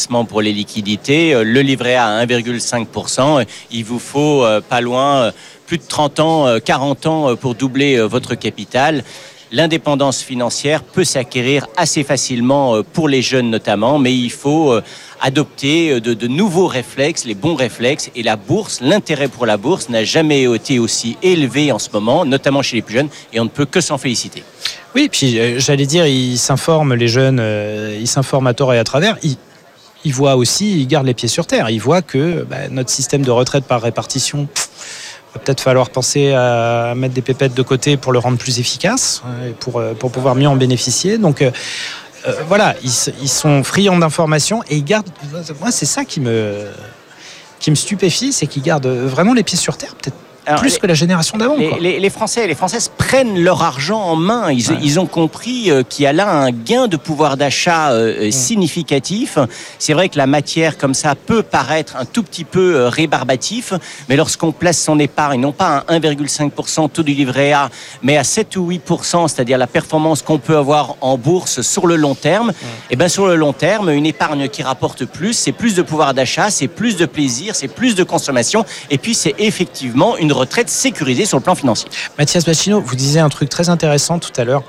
placement pour les liquidités. Le livret A à 1,5%. Il vous faut pas loin, plus de 30 ans, 40 ans pour doubler votre capital. L'indépendance financière peut s'acquérir assez facilement pour les jeunes notamment, mais il faut adopter de nouveaux réflexes, les bons réflexes. Et la bourse, l'intérêt pour la bourse n'a jamais été aussi élevé en ce moment, notamment chez les plus jeunes, et on ne peut que s'en féliciter. Oui, puis j'allais dire, ils s'informent, les jeunes, ils s'informent à tort et à travers. Ils voient aussi, ils gardent les pieds sur terre. Ils voient que notre système de retraite par répartition, va peut-être falloir penser à mettre des pépettes de côté pour le rendre plus efficace, pour pouvoir mieux en bénéficier. Donc voilà, ils sont friands d'informations et ils gardent. Moi, c'est ça qui me stupéfie, c'est qu'ils gardent vraiment les pieds sur terre, peut-être. Alors, plus que la génération d'avant. Les Français et les Françaises prennent leur argent en main. Ils ont compris qu'il y a là un gain de pouvoir d'achat significatif. C'est vrai que la matière comme ça peut paraître un tout petit peu rébarbatif, mais lorsqu'on place son épargne, non pas à 1,5% taux du livret A, mais à 7 ou 8%, c'est-à-dire la performance qu'on peut avoir en bourse sur le long terme, et bien sur le long terme, une épargne qui rapporte plus, c'est plus de pouvoir d'achat, c'est plus de plaisir, c'est plus de consommation, et puis c'est effectivement une retraite sécurisée sur le plan financier. Mathias Bacchino, vous disiez un truc très intéressant tout à l'heure.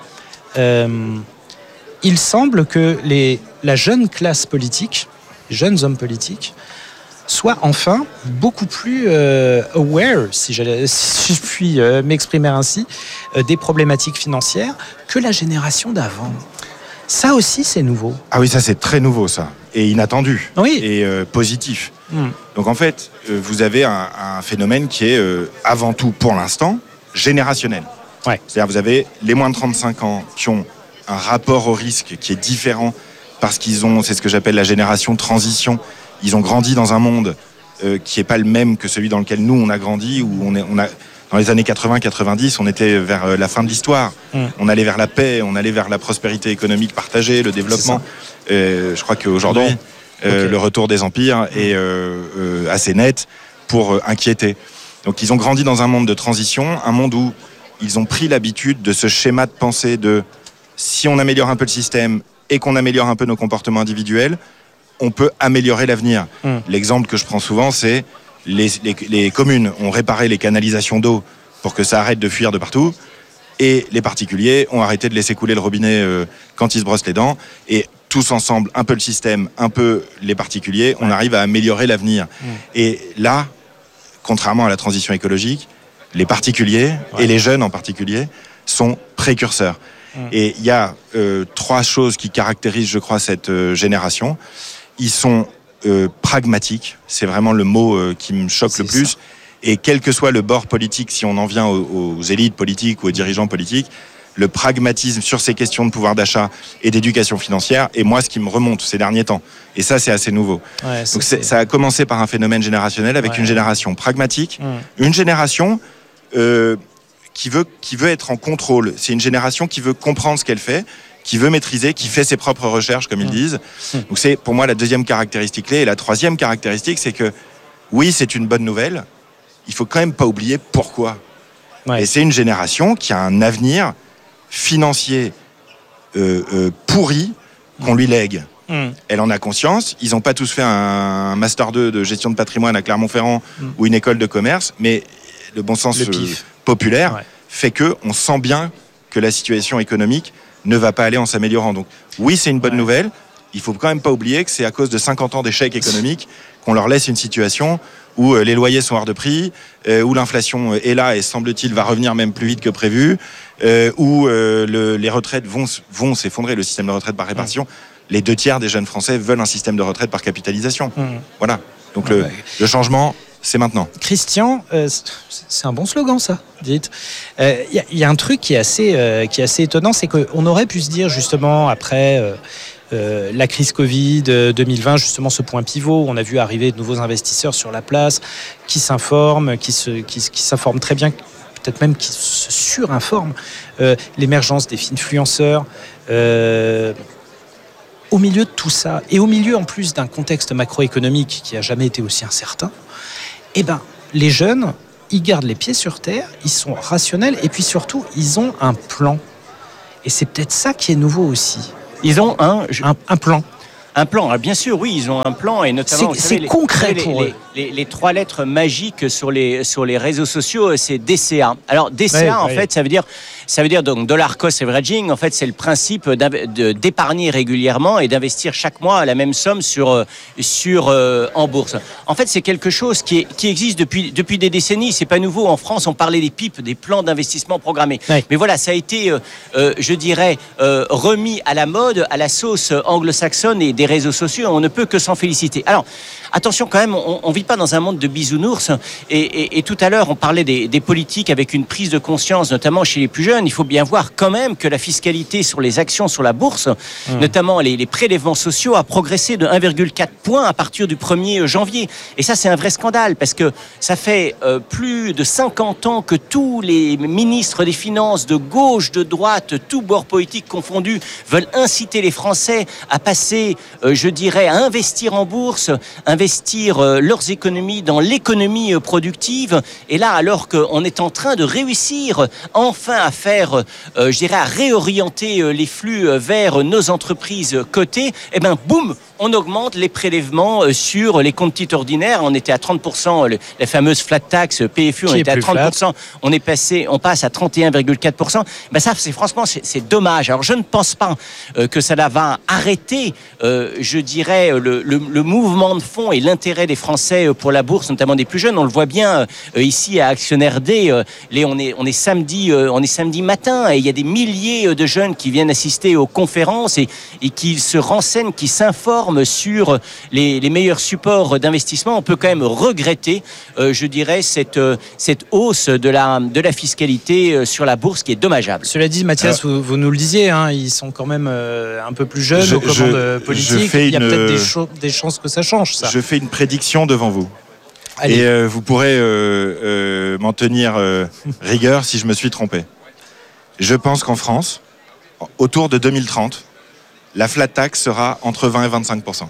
Il semble que la jeune classe politique, les jeunes hommes politiques, soient enfin beaucoup plus aware, si je puis m'exprimer ainsi, des problématiques financières que la génération d'avant. Ça aussi, c'est nouveau. Ah oui, ça c'est très nouveau, ça. Et inattendu. Oui. Et positif. Donc en fait, vous avez un phénomène qui est avant tout, pour l'instant, générationnel. Ouais. C'est-à-dire vous avez les moins de 35 ans qui ont un rapport au risque qui est différent parce qu'ils ont, c'est ce que j'appelle la génération transition. Ils ont grandi dans un monde qui n'est pas le même que celui dans lequel nous on a grandi, où on a dans les années 80-90, on était vers la fin de l'histoire. On allait vers la paix, on allait vers la prospérité économique partagée, le développement. Je crois qu'aujourd'hui, le retour des empires est assez net pour inquiéter. Donc ils ont grandi dans un monde de transition, un monde où ils ont pris l'habitude de ce schéma de pensée de si on améliore un peu le système et qu'on améliore un peu nos comportements individuels, on peut améliorer l'avenir. L'exemple que je prends souvent, c'est les communes ont réparé les canalisations d'eau pour que ça arrête de fuir de partout, et les particuliers ont arrêté de laisser couler le robinet quand ils se brossent les dents, et tous ensemble, un peu le système, un peu les particuliers, on arrive à améliorer l'avenir. Et là, contrairement à la transition écologique, les particuliers, et les jeunes en particulier, sont précurseurs. Et il y a 3 choses qui caractérisent, je crois, cette génération. Ils sont pragmatiques, c'est vraiment le mot qui me choque le plus. Et quel que soit le bord politique, si on en vient aux élites politiques ou aux dirigeants politiques, le pragmatisme sur ces questions de pouvoir d'achat et d'éducation financière est moi ce qui me remonte ces derniers temps. Et ça, c'est assez nouveau. Donc ça a commencé par un phénomène générationnel avec une génération pragmatique, une génération qui veut être en contrôle. C'est une génération qui veut comprendre ce qu'elle fait, qui veut maîtriser, qui fait ses propres recherches, comme ils disent. Donc c'est pour moi la deuxième caractéristique clé. Et la troisième caractéristique, c'est que oui, c'est une bonne nouvelle. Il faut quand même pas oublier pourquoi. Et c'est une génération qui a un avenir financier pourri qu'on lui lègue. Elle en a conscience. Ils n'ont pas tous fait un Master 2 de gestion de patrimoine à Clermont-Ferrand ou une école de commerce, mais le bon sens populaire fait qu'on sent bien que la situation économique ne va pas aller en s'améliorant. Donc oui, c'est une bonne nouvelle. Il ne faut quand même pas oublier que c'est à cause de 50 ans d'échecs économiques qu'on leur laisse une situation où les loyers sont hors de prix, où l'inflation est là et semble-t-il va revenir même plus vite que prévu, où les retraites vont s'effondrer, le système de retraite par répartition. Les 2/3 des jeunes Français veulent un système de retraite par capitalisation. Voilà. Donc le changement, c'est maintenant. Christian, c'est un bon slogan, ça, dites. Il y a un truc qui est assez étonnant, c'est qu'on aurait pu se dire, justement, après la crise Covid 2020, justement, ce point pivot, où on a vu arriver de nouveaux investisseurs sur la place, qui s'informent, qui s'informent très bien, peut-être même qui se surinforment, l'émergence des influenceurs. Au milieu de tout ça, et au milieu, en plus, d'un contexte macroéconomique qui n'a jamais été aussi incertain, les jeunes, ils gardent les pieds sur terre, ils sont rationnels, et puis surtout, ils ont un plan. Et c'est peut-être ça qui est nouveau aussi. Ils ont un plan. Un plan, alors bien sûr, oui, ils ont un plan et notamment c'est concret pour eux. Les trois lettres magiques sur les réseaux sociaux, c'est DCA. Alors DCA, en fait, ça veut dire donc dollar cost averaging. En fait, c'est le principe d'épargner régulièrement et d'investir chaque mois la même somme en bourse. En fait, c'est quelque chose qui existe depuis des décennies. C'est pas nouveau. En France, on parlait des PIP, des plans d'investissement programmés. Ouais. Mais voilà, ça a été, je dirais, remis à la mode, à la sauce anglo-saxonne et des réseaux sociaux. On ne peut que s'en féliciter. Alors, attention quand même, on vit pas dans un monde de bisounours. Et tout à l'heure, on parlait des politiques avec une prise de conscience, notamment chez les plus jeunes. Il faut bien voir quand même que la fiscalité sur les actions sur la bourse, notamment les prélèvements sociaux, a progressé de 1,4 points à partir du 1er janvier. Et ça, c'est un vrai scandale parce que ça fait plus de 50 ans que tous les ministres des Finances, de gauche, de droite, tous bords politiques confondus, veulent inciter les Français à passer, je dirais, à investir en bourse, investir leurs économies dans l'économie productive. Et là, alors qu'on est en train de réussir enfin à faire, je dirais, à réorienter les flux vers nos entreprises cotées, eh ben, boum, on augmente les prélèvements sur les comptes titres ordinaires. On était à 30%, la fameuse flat tax PFU, on était à 30%. On passe à 31,4%. Ben ça, c'est dommage. Alors, je ne pense pas que ça va arrêter, je dirais, le mouvement de fond et l'intérêt des Français pour la bourse, notamment des plus jeunes. On le voit bien ici à Actionnaire D. On est samedi matin et il y a des milliers de jeunes qui viennent assister aux conférences et qui se renseignent, qui s'informent sur les meilleurs supports d'investissement. On peut quand même regretter, je dirais, cette hausse de la fiscalité sur la bourse qui est dommageable. Cela dit, Mathias, vous nous le disiez, hein, ils sont quand même un peu plus jeunes aux commandes politiques. Il y a peut-être des chances que ça change, ça. Je fais une prédiction devant vous. Allez. Et vous pourrez m'en tenir rigueur si je me suis trompé. Je pense qu'en France, autour de 2030, la flat tax sera entre 20 et 25%.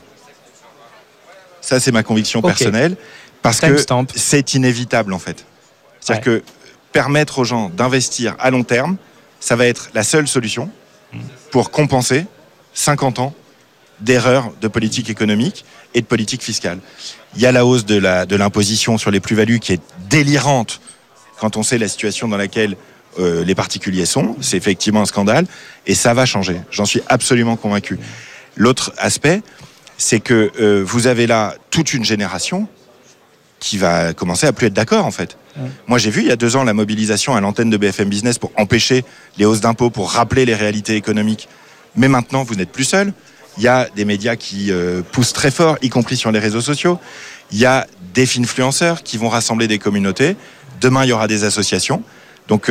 Ça, c'est ma conviction personnelle, parce que c'est inévitable, en fait. C'est-à-dire que permettre aux gens d'investir à long terme, ça va être la seule solution pour compenser 50 ans d'erreurs de politique économique et de politique fiscale. Il y a la hausse de l'imposition sur les plus-values qui est délirante quand on sait la situation dans laquelle les particuliers sont. C'est effectivement un scandale et ça va changer. J'en suis absolument convaincu. L'autre aspect, c'est que vous avez là toute une génération qui va commencer à plus être d'accord, en fait. Moi, j'ai vu il y a 2 ans la mobilisation à l'antenne de BFM Business pour empêcher les hausses d'impôts, pour rappeler les réalités économiques. Mais maintenant, vous n'êtes plus seul. Il y a des médias qui poussent très fort, y compris sur les réseaux sociaux. Il y a des influenceurs qui vont rassembler des communautés. Demain, il y aura des associations. Donc,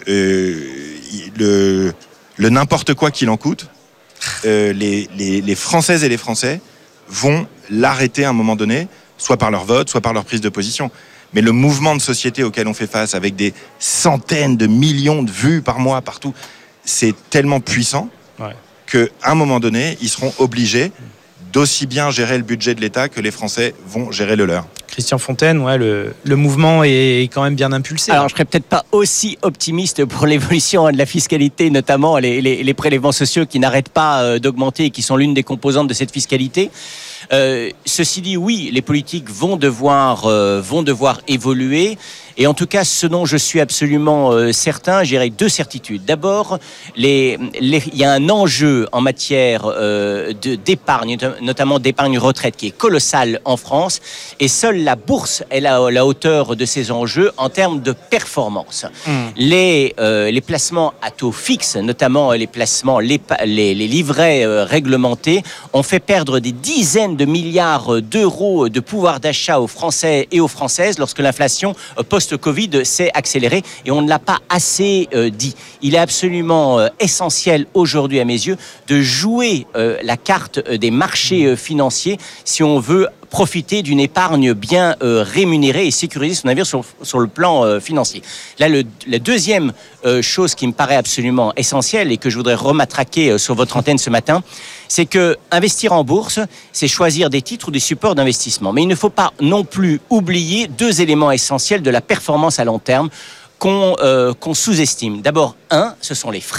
le n'importe quoi qu'il en coûte, les Françaises et les Français vont l'arrêter à un moment donné, soit par leur vote, soit par leur prise de position. Mais le mouvement de société auquel on fait face, avec des centaines de millions de vues par mois, partout, c'est tellement puissant qu'à un moment donné, ils seront obligés d'aussi bien gérer le budget de l'État que les Français vont gérer le leur. Christian Fontaine, le mouvement est quand même bien impulsé. Alors, je ne serais peut-être pas aussi optimiste pour l'évolution de la fiscalité, notamment les prélèvements sociaux qui n'arrêtent pas d'augmenter et qui sont l'une des composantes de cette fiscalité. Ceci dit, oui, les politiques vont devoir évoluer. Et en tout cas, ce dont je suis absolument certain, j'irai 2 certitudes. D'abord, il y a un enjeu en matière d'épargne, notamment d'épargne retraite, qui est colossal en France. Et seule la bourse est à la hauteur de ces enjeux en termes de performance. Les placements à taux fixe, notamment les livrets réglementés, ont fait perdre des dizaines de milliards d'euros de pouvoir d'achat aux Français et aux Françaises lorsque l'inflation post-Covid s'est accélérée, et on ne l'a pas assez dit. Il est absolument essentiel aujourd'hui, à mes yeux, de jouer la carte des marchés financiers si on veut profiter d'une épargne bien rémunérée et sécuriser son avenir sur le plan financier. Là, la deuxième chose qui me paraît absolument essentielle et que je voudrais rematraquer sur votre antenne ce matin, c'est que investir en bourse, c'est choisir des titres ou des supports d'investissement. Mais il ne faut pas non plus oublier 2 éléments essentiels de la performance à long terme qu'on sous-estime. D'abord, ce sont les frais.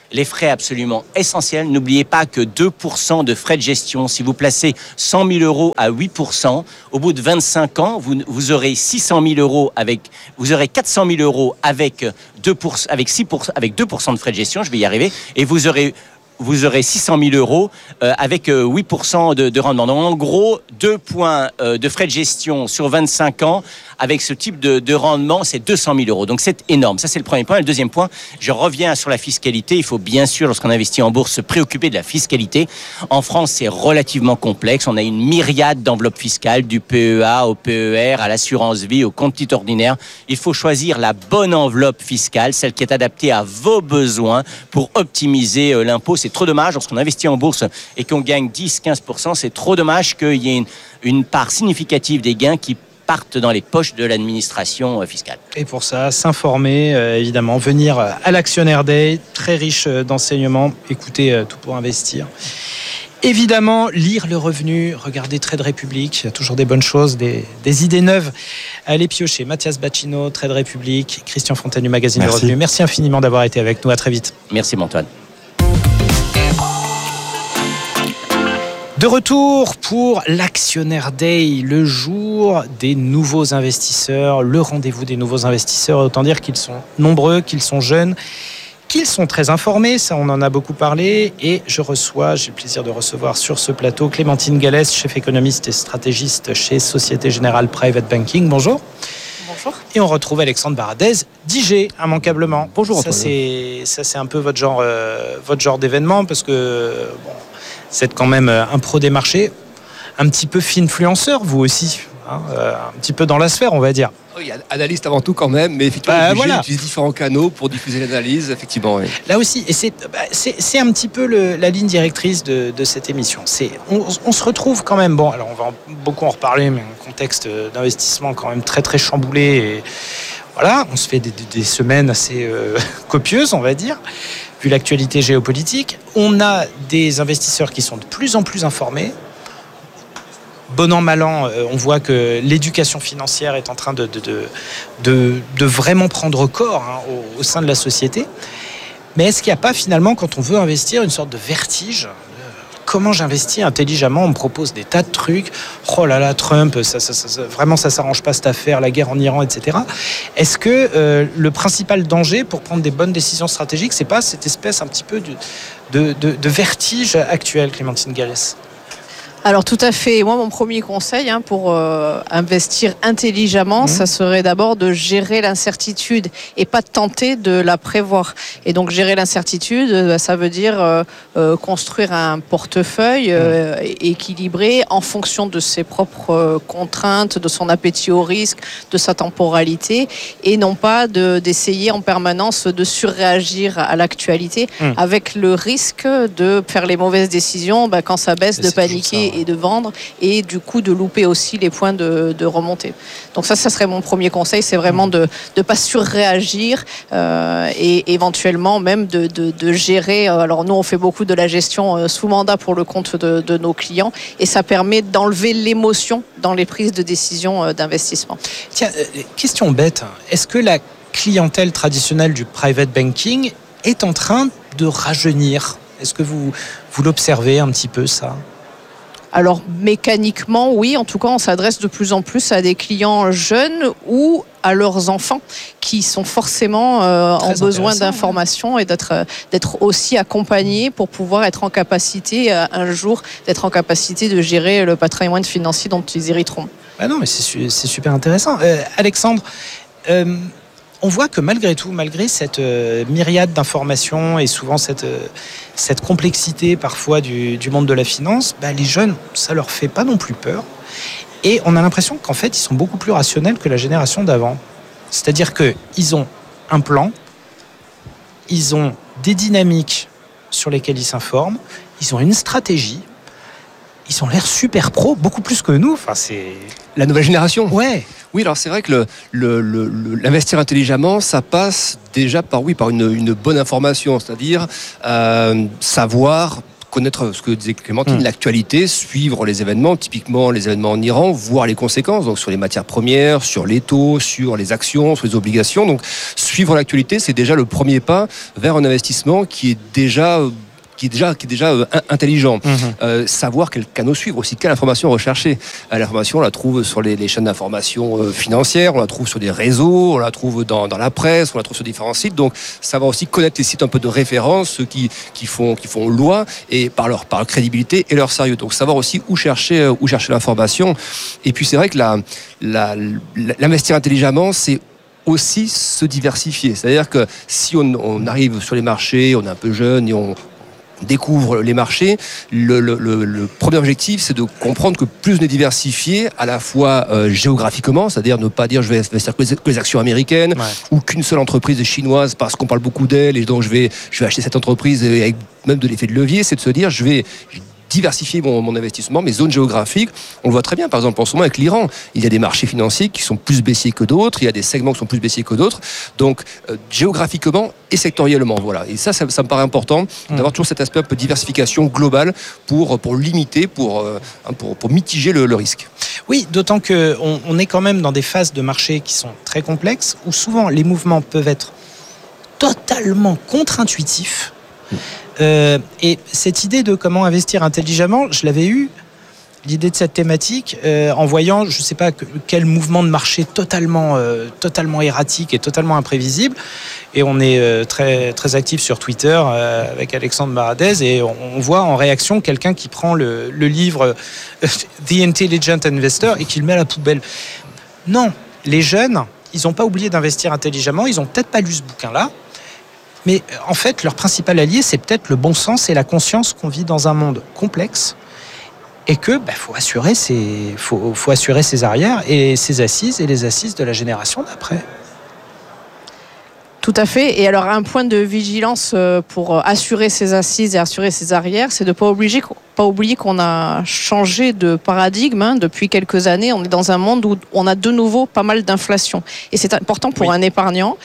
les frais absolument essentiels. N'oubliez pas que 2% de frais de gestion, si vous placez 100 000 euros à 8%, au bout de 25 ans, vous aurez 600 000 euros vous aurez 400 000 euros avec 2%, avec 2% de frais de gestion, je vais y arriver, et vous aurez 600 000 euros avec 8% de rendement. Donc en gros, 2 points de frais de gestion sur 25 ans avec ce type de rendement, c'est 200 000 euros. Donc c'est énorme. Ça, c'est le premier point. Et le deuxième point, je reviens sur la fiscalité. Il faut bien sûr, lorsqu'on investit en bourse, se préoccuper de la fiscalité. En France, c'est relativement complexe. On a une myriade d'enveloppes fiscales, du PEA au PER, à l'assurance vie, au compte titre ordinaire. Il faut choisir la bonne enveloppe fiscale, celle qui est adaptée à vos besoins pour optimiser l'impôt. C'est trop dommage lorsqu'on investit en bourse et qu'on gagne 10-15%. C'est trop dommage qu'il y ait une part significative des gains qui partent dans les poches de l'administration fiscale. Et pour ça, s'informer, évidemment, venir à l'Actionnaire Day, très riche d'enseignements, écouter Tout pour investir. Évidemment, lire le revenu, regarder Trade Republic, il y a toujours des bonnes choses, des idées neuves à aller piocher. Mathias Bacchino, Trade Republic, Christian Fontaine du magazine Le Revenu. Merci infiniment d'avoir été avec nous, à très vite. Merci Antoine. De retour pour l'Actionnaire Day, le jour des nouveaux investisseurs, le rendez-vous des nouveaux investisseurs. Autant dire qu'ils sont nombreux, qu'ils sont jeunes, qu'ils sont très informés, ça on en a beaucoup parlé. Et j'ai le plaisir de recevoir sur ce plateau Clémentine Gallès, chef économiste et stratégiste chez Société Générale Private Banking. Bonjour. Bonjour. Et on retrouve Alexandre Baradez, d'IG, immanquablement. Bonjour. Ça c'est un peu votre genre d'événement, parce que vous êtes quand même un pro des marchés, un petit peu finfluenceur, vous aussi, un petit peu dans la sphère, on va dire. Oui, analyste avant tout quand même, mais effectivement, on utilise différents canaux pour diffuser l'analyse, effectivement. Oui. Là aussi, et c'est un petit peu la ligne directrice de cette émission. On se retrouve quand même, alors on va beaucoup en reparler, mais un contexte d'investissement quand même très très chamboulé. Et voilà, on se fait des semaines assez copieuses, on va dire, vu l'actualité géopolitique. On a des investisseurs qui sont de plus en plus informés. Bon an, mal an, on voit que l'éducation financière est en train de vraiment prendre corps au sein de la société. Mais est-ce qu'il n'y a pas finalement, quand on veut investir, une sorte de vertige ? Comment j'investis intelligemment ? On me propose des tas de trucs. Oh là là, Trump, vraiment ça s'arrange pas cette affaire, la guerre en Iran, etc. Est-ce que le principal danger pour prendre des bonnes décisions stratégiques, c'est pas cette espèce un petit peu de vertige actuel, Clémentine Gallès ? Alors tout à fait. Moi, mon premier conseil pour investir intelligemment, ça serait d'abord de gérer l'incertitude et pas de tenter de la prévoir. Et donc gérer l'incertitude, ça veut dire construire un portefeuille équilibré en fonction de ses propres contraintes, de son appétit au risque, de sa temporalité, et non pas d'essayer en permanence de surréagir à l'actualité avec le risque de faire les mauvaises décisions quand ça baisse, de paniquer et de vendre, et du coup de louper aussi les points de remontée. Donc ça serait mon premier conseil, c'est vraiment de ne pas surréagir et éventuellement même de gérer. Alors nous on fait beaucoup de la gestion sous mandat pour le compte de nos clients, et ça permet d'enlever l'émotion dans les prises de décision d'investissement. Tiens, question bête, est-ce que la clientèle traditionnelle du private banking est en train de rajeunir ? Est-ce que vous l'observez un petit peu, ça ? Alors mécaniquement, oui. En tout cas, on s'adresse de plus en plus à des clients jeunes ou à leurs enfants qui sont forcément en besoin d'informations et d'être aussi accompagnés pour pouvoir être en capacité, un jour, d'être en capacité de gérer le patrimoine financier dont ils hériteront. Ah non, mais c'est super intéressant. Alexandre, on voit que malgré tout, malgré cette myriade d'informations et souvent cette complexité parfois du monde de la finance, les jeunes, ça leur fait pas non plus peur. Et on a l'impression qu'en fait, ils sont beaucoup plus rationnels que la génération d'avant. C'est-à-dire qu'ils ont un plan, ils ont des dynamiques sur lesquelles ils s'informent, ils ont une stratégie, ils ont l'air super pro, beaucoup plus que nous. Enfin, c'est la nouvelle génération. Ouais. Oui, alors c'est vrai que l'investir intelligemment, ça passe déjà par une bonne information, c'est-à-dire savoir connaître ce que disait Clémentine, l'actualité, suivre les événements, typiquement les événements en Iran, voir les conséquences, donc sur les matières premières, sur les taux, sur les actions, sur les obligations. Donc suivre l'actualité, c'est déjà le premier pas vers un investissement qui est déjà intelligent. Savoir quel canal suivre aussi, quelle information rechercher. L'information, on la trouve sur les chaînes d'information financières, on la trouve sur des réseaux, on la trouve dans la presse, on la trouve sur différents sites. Donc, savoir aussi connaître les sites un peu de référence, ceux qui font loi, et par leur crédibilité et leur sérieux. Donc, savoir aussi où chercher l'information. Et puis, c'est vrai que l'investir intelligemment, c'est aussi se diversifier. C'est-à-dire que si on arrive sur les marchés, on est un peu jeune et on découvre les marchés, le premier objectif, c'est de comprendre que plus on est diversifié, à la fois géographiquement, c'est-à-dire ne pas dire je vais investir que les actions américaines, ou qu'une seule entreprise chinoise parce qu'on parle beaucoup d'elle et donc je vais acheter cette entreprise avec même de l'effet de levier, c'est de se dire je vais diversifier mon investissement, mes zones géographiques. On le voit très bien, par exemple, en ce moment avec l'Iran. Il y a des marchés financiers qui sont plus baissiers que d'autres, il y a des segments qui sont plus baissiers que d'autres. Donc, géographiquement et sectoriellement, voilà. Et ça me paraît important d'avoir toujours cet aspect un peu de diversification globale pour limiter, pour mitiger le risque. Oui, d'autant qu'on est quand même dans des phases de marché qui sont très complexes, où souvent les mouvements peuvent être totalement contre-intuitifs. Et cette idée de comment investir intelligemment, je l'avais eu, l'idée de cette thématique, en voyant, je ne sais pas, quel mouvement de marché totalement erratique et totalement imprévisible. Et on est très, très actif sur Twitter avec Alexandre Baradez, et on voit en réaction quelqu'un qui prend le livre The Intelligent Investor et qui le met à la poubelle. Non, les jeunes, ils n'ont pas oublié d'investir intelligemment, ils n'ont peut-être pas lu ce bouquin-là. Mais en fait, leur principal allié, c'est peut-être le bon sens et la conscience qu'on vit dans un monde complexe et que faut assurer ses arrières et ses assises et les assises de la génération d'après. Tout à fait. Et alors, un point de vigilance pour assurer ses assises et assurer ses arrières, c'est de pas oublier qu'on a changé de paradigme depuis quelques années. On est dans un monde où on a de nouveau pas mal d'inflation. Et c'est important pour un épargnant.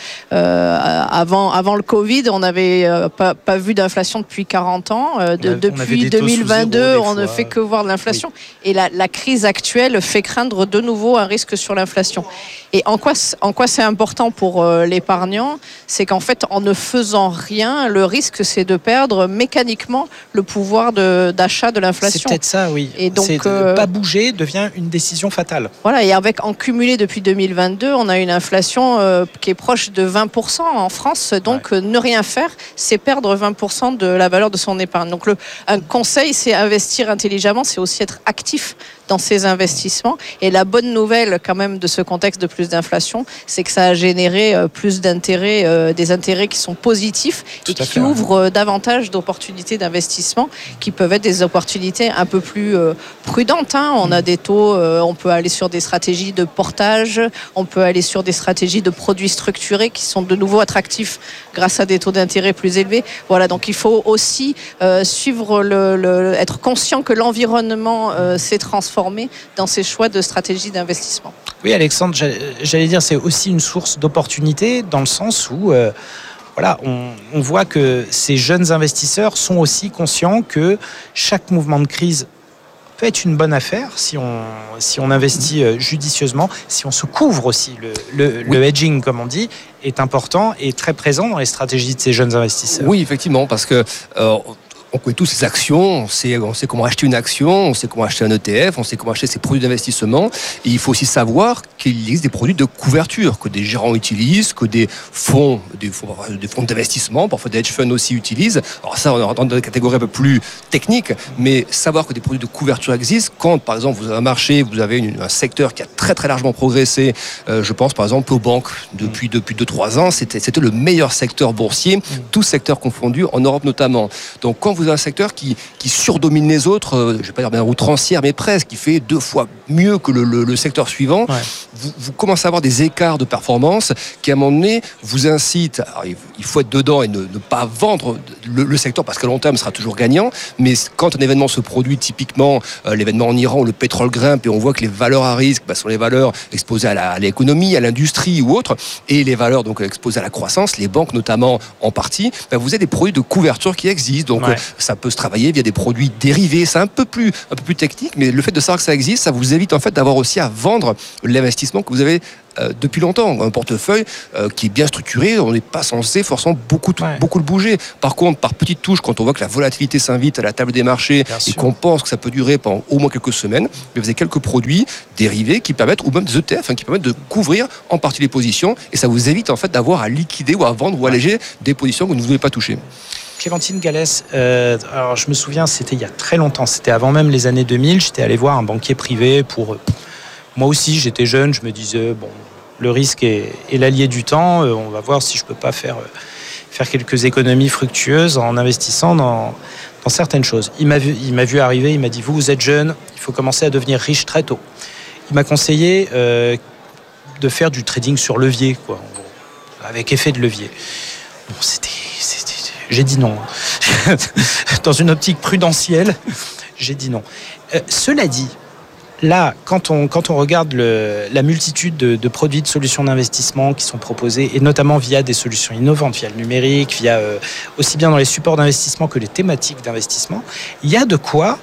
Avant le Covid, on n'avait pas vu d'inflation depuis 40 ans. Depuis 2022, on ne fait que voir de l'inflation. Oui. Et la crise actuelle fait craindre de nouveau un risque sur l'inflation. Et en quoi c'est important pour l'épargnant ? C'est qu'en fait, en ne faisant rien, le risque, c'est de perdre mécaniquement le pouvoir d'achat de l'inflation. C'est peut-être ça, oui. Et donc, pas bouger devient une décision fatale. Voilà, et en cumulé depuis 2022, on a une inflation qui est proche de 20% en France. Donc, ne rien faire, c'est perdre 20% de la valeur de son épargne. Donc, un conseil, c'est investir intelligemment, c'est aussi être actif dans ses investissements. Et la bonne nouvelle, quand même, de ce contexte de plus d'inflation, c'est que ça a généré plus d'intérêts, des intérêts qui sont positifs et qui ouvrent davantage d'opportunités d'investissement qui peuvent être des opportunités un peu plus prudentes. On a des taux, on peut aller sur des stratégies de portage, on peut aller sur des stratégies de produits structurés qui sont de nouveau attractifs grâce à des taux d'intérêt plus élevés. Voilà, donc il faut aussi suivre être conscient que l'environnement s'est transformé dans ses choix de stratégie d'investissement. Oui, Alexandre, j'allais dire, c'est aussi une source d'opportunité dans le sens où on voit que ces jeunes investisseurs sont aussi conscients que chaque mouvement de crise peut être une bonne affaire si on investit judicieusement, si on se couvre aussi. Le hedging, comme on dit, est important et très présent dans les stratégies de ces jeunes investisseurs. Oui, effectivement, parce que on connaît tous ces actions, on sait comment acheter une action, on sait comment acheter un ETF, on sait comment acheter ces produits d'investissement. Et il faut aussi savoir qu'il existe des produits de couverture que des gérants utilisent, que des fonds d'investissement, parfois des hedge funds aussi utilisent. Alors ça, on rentre dans des catégories un peu plus techniques, mais savoir que des produits de couverture existent, quand par exemple vous avez un marché, vous avez un secteur qui a très très largement progressé, je pense par exemple aux banques depuis 2-3 ans, c'était le meilleur secteur boursier, tous secteurs confondus, en Europe notamment. Donc quand vous avez un secteur qui surdomine les autres, je ne vais pas dire bien outrancière, mais presque, qui fait 2 fois mieux que le secteur suivant, vous commencez à avoir des écarts de performance qui, à un moment donné, vous incitent. Alors, il faut être dedans et ne pas vendre le secteur parce qu'à long terme, sera toujours gagnant. Mais quand un événement se produit, typiquement l'événement en Iran où le pétrole grimpe et on voit que les valeurs à risque sont les valeurs exposées à l'économie, à l'industrie ou autre, et les valeurs donc exposées à la croissance, les banques notamment en partie, vous avez des produits de couverture qui existent. Donc ça peut se travailler via des produits dérivés. C'est un peu plus technique, mais le fait de savoir que ça existe, ça vous évite en fait d'avoir aussi à vendre l'investissement que vous avez depuis longtemps, un portefeuille qui est bien structuré. On n'est pas censé forcément beaucoup le bouger. Par contre, par petites touches, quand on voit que la volatilité s'invite à la table des marchés et qu'on pense que ça peut durer pendant au moins quelques semaines, vous avez quelques produits dérivés qui permettent, ou même des ETF qui permettent de couvrir en partie les positions, et ça vous évite en fait d'avoir à liquider ou à vendre ou alléger des positions que vous ne voulez pas toucher. Clémentine Gallès, alors je me souviens, c'était il y a très longtemps, c'était avant même les années 2000, j'étais allé voir un banquier privé pour... Moi aussi, j'étais jeune, je me disais, bon, le risque est l'allié du temps, on va voir si je peux pas faire quelques économies fructueuses en investissant dans certaines choses. Il m'a vu arriver, il m'a dit, vous êtes jeune, il faut commencer à devenir riche très tôt. Il m'a conseillé de faire du trading sur levier, quoi, avec effet de levier. Bon, j'ai dit non. Dans une optique prudentielle, j'ai dit non. Cela dit, là, quand on regarde la multitude de produits, de solutions d'investissement qui sont proposés, et notamment via des solutions innovantes, via le numérique, via aussi bien dans les supports d'investissement que les thématiques d'investissement, il y a de quoi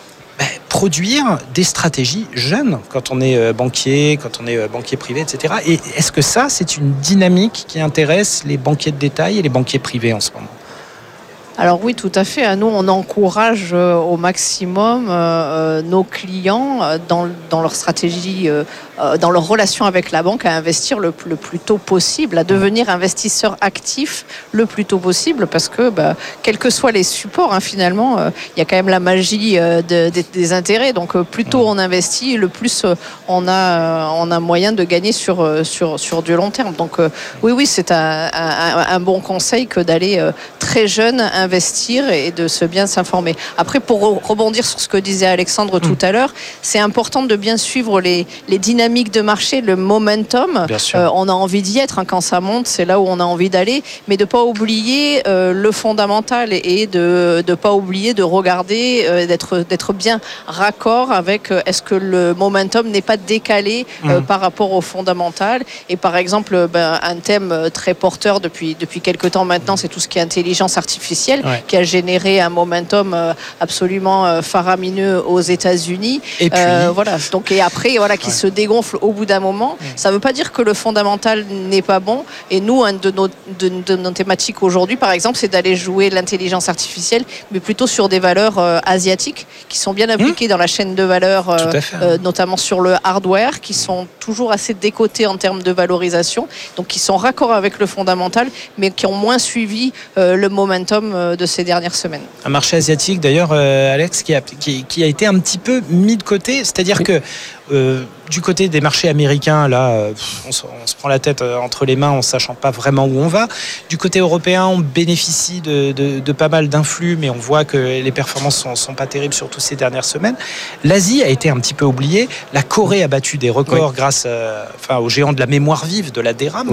produire des stratégies jeunes quand on est banquier, privé, etc. Et est-ce que ça, c'est une dynamique qui intéresse les banquiers de détail et les banquiers privés en ce moment ? Alors oui, tout à fait. Nous, on encourage au maximum nos clients dans leur stratégie, dans leur relation avec la banque, à investir le plus tôt possible, à devenir investisseur actif le plus tôt possible, parce que quels que soient les supports, finalement, il y a quand même la magie des intérêts. Donc plus tôt on investit, le plus on a moyen de gagner sur du long terme. Donc oui, c'est un bon conseil que d'aller très jeune investir et de se bien s'informer. Après, pour rebondir sur ce que disait Alexandre tout à l'heure, c'est important de bien suivre les dynamiques de marché, le momentum. On a envie d'y être quand ça monte, c'est là où on a envie d'aller, mais de ne pas oublier le fondamental et de ne pas oublier de regarder, d'être bien raccord avec est-ce que le momentum n'est pas décalé par rapport au fondamental. Et par exemple, un thème très porteur depuis quelques temps maintenant, c'est tout ce qui est intelligence artificielle, qui a généré un momentum absolument faramineux aux États-Unis. Et puis, après, qui se dégonfle au bout d'un moment. Ça ne veut pas dire que le fondamental n'est pas bon. Et nous, un de nos thématiques aujourd'hui, par exemple, c'est d'aller jouer l'intelligence artificielle, mais plutôt sur des valeurs asiatiques qui sont bien impliquées dans la chaîne de valeur, notamment sur le hardware, qui sont toujours assez décotés en termes de valorisation, donc qui sont raccords avec le fondamental, mais qui ont moins suivi le momentum de ces dernières semaines. Un marché asiatique, d'ailleurs, Alex, qui a été un petit peu mis de côté, c'est-à-dire que du côté des marchés américains, là, on se prend la tête entre les mains en ne sachant pas vraiment où on va. Du côté européen, on bénéficie de pas mal d'influx, mais on voit que les performances sont pas terribles, surtout ces dernières semaines. L'Asie a été un petit peu oubliée. La Corée a battu des records grâce aux géants de la mémoire vive, de la DRAM.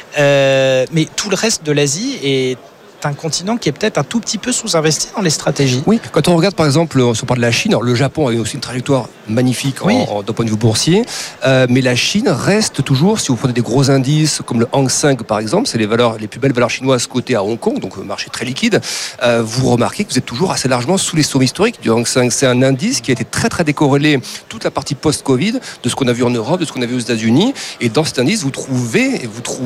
Mais tout le reste de l'Asie est un continent qui est peut-être un tout petit peu sous-investi dans les stratégies. Oui, quand on regarde par exemple, si on parle de la Chine, alors le Japon a eu aussi une trajectoire magnifique d'un point de vue boursier, mais la Chine reste toujours, si vous prenez des gros indices comme le Hang Seng par exemple, c'est les plus belles valeurs chinoises cotées à Hong Kong, donc un marché très liquide, vous remarquez que vous êtes toujours assez largement sous les sommets historiques du Hang Seng. C'est un indice qui a été très très décorrélé toute la partie post-Covid de ce qu'on a vu en Europe, de ce qu'on a vu aux États-Unis, et dans cet indice vous trouvez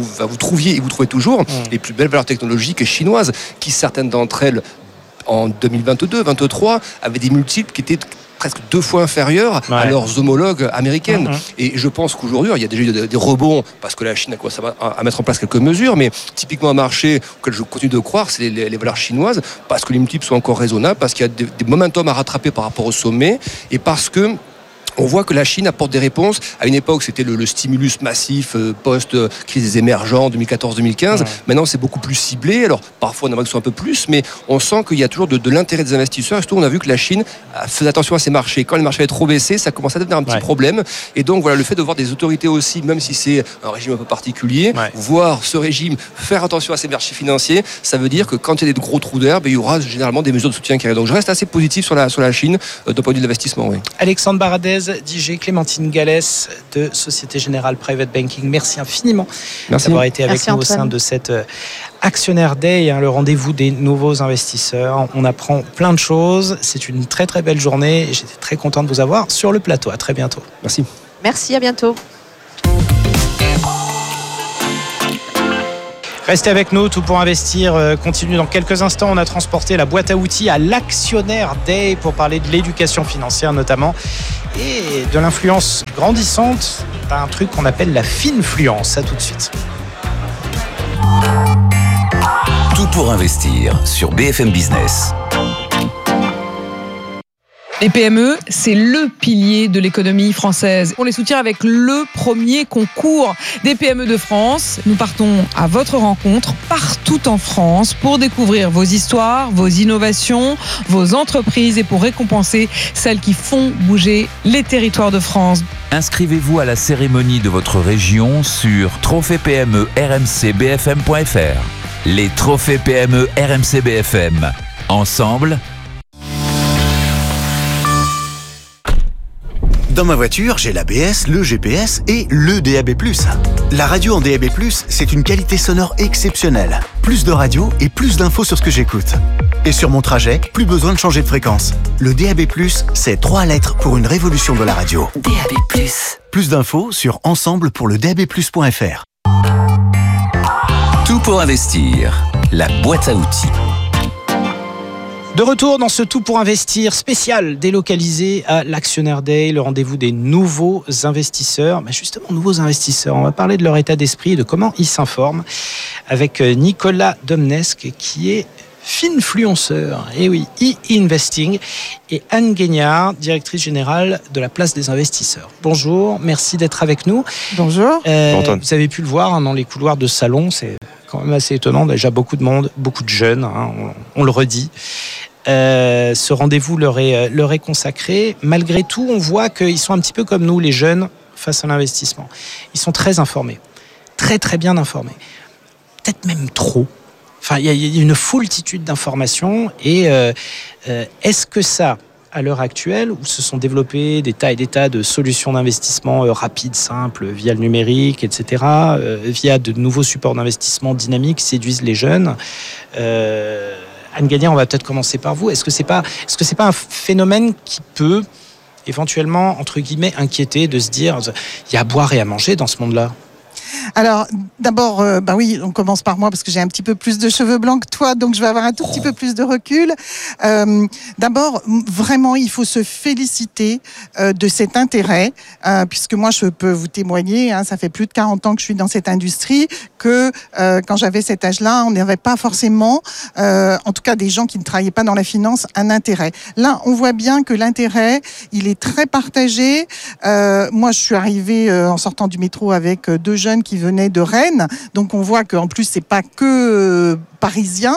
toujours les plus belles valeurs technologiques chinoises, qui certaines d'entre elles en 2022-2023 avaient des multiples qui étaient presque 2 fois inférieurs à leurs homologues américaines. Et je pense qu'aujourd'hui, il y a déjà des rebonds parce que la Chine a commencé à mettre en place quelques mesures, mais typiquement un marché auquel je continue de croire, c'est les valeurs chinoises, parce que les multiples sont encore raisonnables, parce qu'il y a des momentum à rattraper par rapport au sommet, et parce que On voit que la Chine apporte des réponses. À une époque, c'était le stimulus massif post-crise des émergents 2014-2015. Maintenant, c'est beaucoup plus ciblé. Alors, parfois, on aimerait que ce soit un peu plus, mais on sent qu'il y a toujours de l'intérêt des investisseurs. Et surtout, on a vu que la Chine faisait attention à ses marchés. Quand les marchés avaient trop baissé, ça commençait à devenir un petit problème. Et donc, voilà, le fait de voir des autorités aussi, même si c'est un régime un peu particulier, voir ce régime faire attention à ses marchés financiers, ça veut dire que quand il y a des gros trous d'air, il y aura généralement des mesures de soutien qui arrivent. Donc, je reste assez positif sur la Chine d'un point de vue de l'investissement. Oui. Alexandre Baradez, DG, Clémentine Gallès de Société Générale Private Banking. Merci infiniment d'avoir été avec nous au sein de cette Actionnaire Day, le rendez-vous des nouveaux investisseurs. On apprend plein de choses. C'est une très très belle journée et j'étais très content de vous avoir sur le plateau. À très bientôt. Merci. Merci, à bientôt. Restez avec nous, Tout pour investir continue dans quelques instants. On a transporté la boîte à outils à l'Actionnaire Day pour parler de l'éducation financière notamment et de l'influence grandissante d'un truc qu'on appelle la finfluence. À tout de suite. Tout pour investir sur BFM Business. Les PME, c'est le pilier de l'économie française. On les soutient avec le premier concours des PME de France. Nous partons à votre rencontre partout en France pour découvrir vos histoires, vos innovations, vos entreprises et pour récompenser celles qui font bouger les territoires de France. Inscrivez-vous à la cérémonie de votre région sur trophée PME rmcbfm.fr. Les trophées PME RMC BFM. Ensemble, dans ma voiture, j'ai l'ABS, le GPS et le DAB+. La radio en DAB+, c'est une qualité sonore exceptionnelle. Plus de radio et plus d'infos sur ce que j'écoute. Et sur mon trajet, plus besoin de changer de fréquence. Le DAB+, c'est 3 lettres pour une révolution de la radio. DAB+. Plus d'infos sur ensemble pour le DAB+.fr. Tout pour investir, la boîte à outils. De retour dans ce Tout pour investir spécial délocalisé à l'Actionnaire Day, le rendez-vous des nouveaux investisseurs. Mais justement, nouveaux investisseurs, on va parler de leur état d'esprit et de comment ils s'informent avec Nicolas Domnesque qui est finfluenceur, et oui, e-investing, et Anne Guignard, directrice générale de la Place des investisseurs. Bonjour, merci d'être avec nous. Bonjour. Vous avez pu le voir dans les couloirs de salon, c'est quand même assez étonnant, déjà beaucoup de monde, beaucoup de jeunes, on le redit. Ce rendez-vous leur est consacré. Malgré tout, on voit qu'ils sont un petit peu comme nous, les jeunes, face à l'investissement. Ils sont très informés, très très bien informés, peut-être même trop. Enfin, il y a une foultitude d'informations et est-ce que ça, à l'heure actuelle, où se sont développés des tas et des tas de solutions d'investissement rapides, simples, via le numérique, etc., via de nouveaux supports d'investissement dynamiques, séduisent les jeunes. Anne Guignard, on va peut-être commencer par vous. Est-ce que c'est pas un phénomène qui peut éventuellement, entre guillemets, inquiéter, de se dire il y a à boire et à manger dans ce monde-là? Alors, d'abord, oui, on commence par moi parce que j'ai un petit peu plus de cheveux blancs que toi, donc je vais avoir un tout petit peu plus de recul. D'abord, vraiment, il faut se féliciter de cet intérêt, puisque moi, je peux vous témoigner, ça fait plus de 40 ans que je suis dans cette industrie, que quand j'avais cet âge-là, on n'avait pas forcément, en tout cas des gens qui ne travaillaient pas dans la finance, un intérêt. Là, on voit bien que l'intérêt, il est très partagé. Moi, je suis arrivée en sortant du métro avec 2 jeunes qui venaient de Rennes, donc on voit qu'en plus c'est pas que parisien.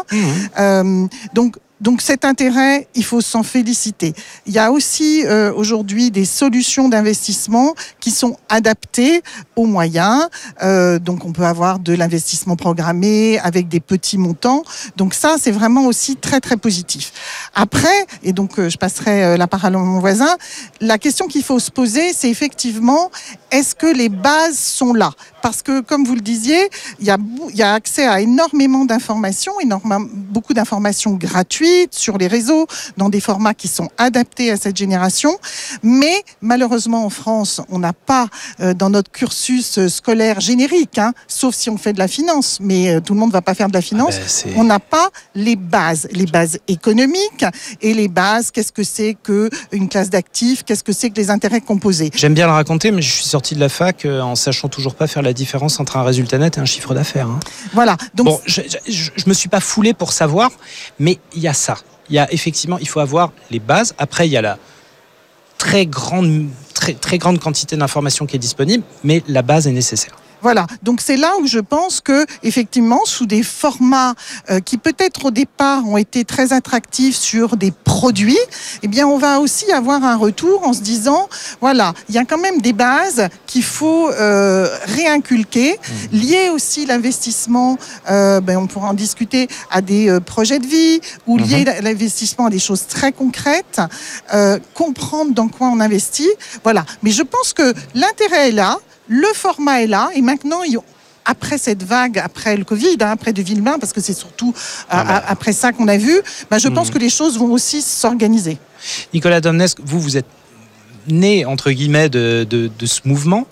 Donc cet intérêt, il faut s'en féliciter. Il y a aussi aujourd'hui des solutions d'investissement qui sont adaptées aux moyens. Donc on peut avoir de l'investissement programmé avec des petits montants. Donc ça, c'est vraiment aussi très très positif. Après, et donc je passerai la parole à mon voisin, la question qu'il faut se poser, c'est effectivement, est-ce que les bases sont là ? Parce que, comme vous le disiez, il y a accès à énormément d'informations, beaucoup d'informations gratuites sur les réseaux, dans des formats qui sont adaptés à cette génération. Mais malheureusement, en France, on n'a pas dans notre cursus scolaire générique, sauf si on fait de la finance, mais tout le monde ne va pas faire de la finance. On n'a pas les bases économiques et les bases, qu'est-ce que c'est qu'une classe d'actifs, qu'est-ce que c'est que les intérêts composés. J'aime bien le raconter, mais je suis sorti de la fac en sachant toujours pas faire la différence entre un résultat net et un chiffre d'affaires. Voilà. Donc, bon, je me suis pas foulé pour savoir, mais il y a ça. Il y a effectivement, il faut avoir les bases. Après, il y a la très grande très, très grande quantité d'informations qui est disponible, mais la base est nécessaire. Voilà, donc c'est là où je pense que effectivement, sous des formats qui peut-être au départ ont été très attractifs sur des produits, eh bien on va aussi avoir un retour en se disant, voilà, il y a quand même des bases qu'il faut réinculquer, liées aussi l'investissement, on pourra en discuter, à des projets de vie, ou lier l'investissement à des choses très concrètes, comprendre dans quoi on investit, voilà. Mais je pense que l'intérêt est là. Le format est là et maintenant, après cette vague, après le Covid, après 2020, parce que c'est surtout après ça qu'on a vu, je pense que les choses vont aussi s'organiser. Nicolas Domnesque, vous êtes né, entre guillemets, de ce mouvement.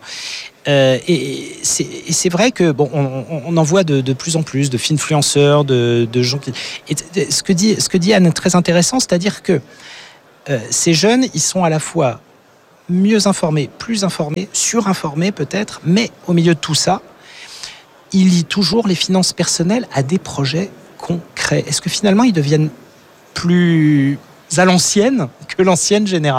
Et c'est vrai que on en voit de plus en plus de finfluenceurs, de gens qui... Et ce que dit Anne est très intéressant, c'est-à-dire que ces jeunes, ils sont à la fois mieux informés, plus informés, surinformés peut-être, mais au milieu de tout ça, ils lient toujours les finances personnelles à des projets concrets. Est-ce que finalement ils deviennent plus à l'ancienne que l'ancienne génération ?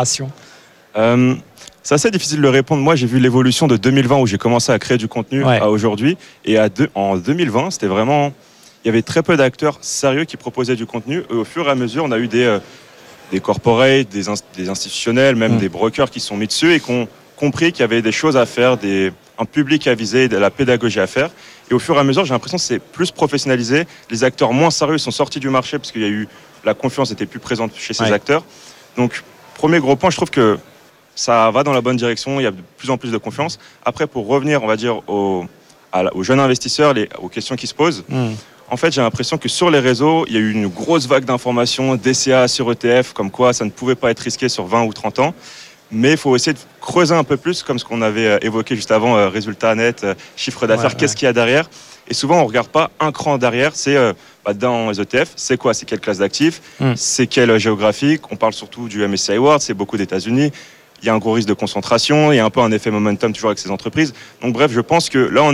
C'est assez difficile de répondre. Moi, j'ai vu l'évolution de 2020 où j'ai commencé à créer du contenu à aujourd'hui. Et en 2020, c'était vraiment... Il y avait très peu d'acteurs sérieux qui proposaient du contenu. Et au fur et à mesure, on a eu des corporates, des institutionnels, même des brokers qui sont mis dessus et qui ont compris qu'il y avait des choses à faire, un public à viser, de la pédagogie à faire. Et au fur et à mesure, j'ai l'impression que c'est plus professionnalisé. Les acteurs moins sérieux sont sortis du marché parce qu'il y a eu la confiance était plus présente chez ces acteurs. Donc, premier gros point, je trouve que ça va dans la bonne direction. Il y a de plus en plus de confiance. Après, pour revenir, on va dire, aux jeunes investisseurs, aux questions qui se posent, en fait, j'ai l'impression que sur les réseaux, il y a eu une grosse vague d'informations, DCA sur ETF, comme quoi ça ne pouvait pas être risqué sur 20 ou 30 ans. Mais il faut essayer de creuser un peu plus, comme ce qu'on avait évoqué juste avant, résultat net, chiffre d'affaires, qu'est-ce qu'il y a derrière. Et souvent, on ne regarde pas un cran derrière. C'est dans les ETF, c'est quoi ? C'est quelle classe d'actifs ? C'est quelle géographique ? On parle surtout du MSCI World, c'est beaucoup d'États-Unis. Il y a un gros risque de concentration, il y a un peu un effet momentum toujours avec ces entreprises. Donc bref, je pense que là,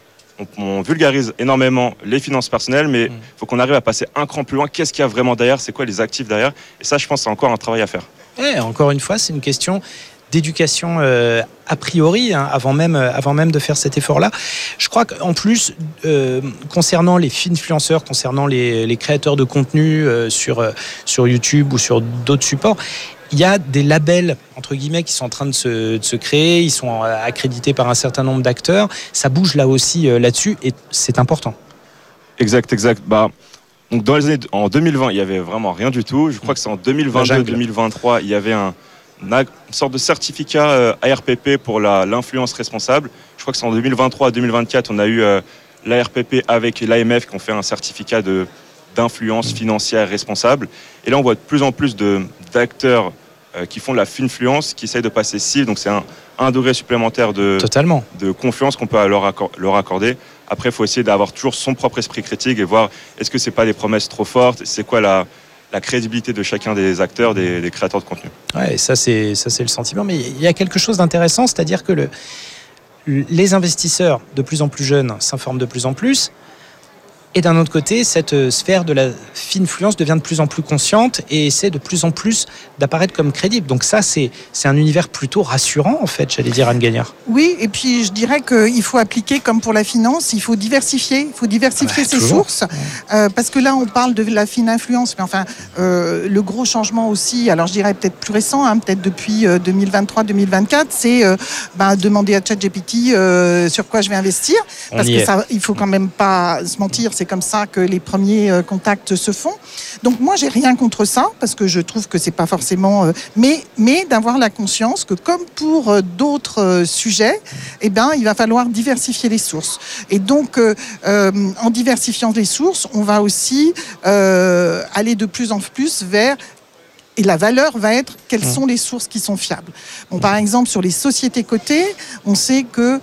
on vulgarise énormément les finances personnelles, mais il faut qu'on arrive à passer un cran plus loin. Qu'est-ce qu'il y a vraiment derrière ? C'est quoi les actifs derrière ? Et ça, je pense que c'est encore un travail à faire. Et encore une fois, c'est une question d'éducation a priori, avant même de faire cet effort-là. Je crois qu'en plus, concernant les finfluenceurs, concernant les créateurs de contenu sur YouTube ou sur d'autres supports, il y a des labels, entre guillemets, qui sont en train de se créer. Ils sont accrédités par un certain nombre d'acteurs. Ça bouge là aussi là-dessus et c'est important. Exact. Donc en 2020, il n'y avait vraiment rien du tout. Je crois que c'est en 2022-2023, il y avait une sorte de certificat ARPP pour l'influence responsable. Je crois que c'est en 2023-2024, on a eu l'ARPP avec l'AMF qui ont fait un certificat d'influence financière responsable. Et là, on voit de plus en plus d'acteurs qui font de la finfluence, qui essayent de passer CIF. Donc, c'est un degré supplémentaire de confiance qu'on peut leur accorder. Après, il faut essayer d'avoir toujours son propre esprit critique et voir est-ce que ce n'est pas des promesses trop fortes, c'est quoi la crédibilité de chacun des acteurs, des créateurs de contenu. Ouais, ça c'est le sentiment. Mais il y a quelque chose d'intéressant, c'est-à-dire que les investisseurs de plus en plus jeunes s'informent de plus en plus. Et d'un autre côté, cette sphère de la finfluence devient de plus en plus consciente et essaie de plus en plus d'apparaître comme crédible. Donc ça, c'est un univers plutôt rassurant, en fait, j'allais dire, Anne Gagnard. Oui, et puis je dirais qu'il faut appliquer, comme pour la finance, il faut diversifier ses sources. Parce que là, on parle de la fine-influence, mais enfin, le gros changement aussi, alors je dirais peut-être plus récent, peut-être depuis 2023-2024, c'est demander à ChatGPT sur quoi je vais investir. Parce que ça, il faut quand même pas se mentir, c'est comme ça que les premiers contacts se font. Donc moi, j'ai rien contre ça, parce que je trouve que c'est pas forcément... mais d'avoir la conscience que comme pour d'autres sujets, il va falloir diversifier les sources. Et donc, en diversifiant les sources, on va aussi aller de plus en plus vers... Et la valeur va être quelles sont les sources qui sont fiables. Bon, par exemple, sur les sociétés cotées, on sait que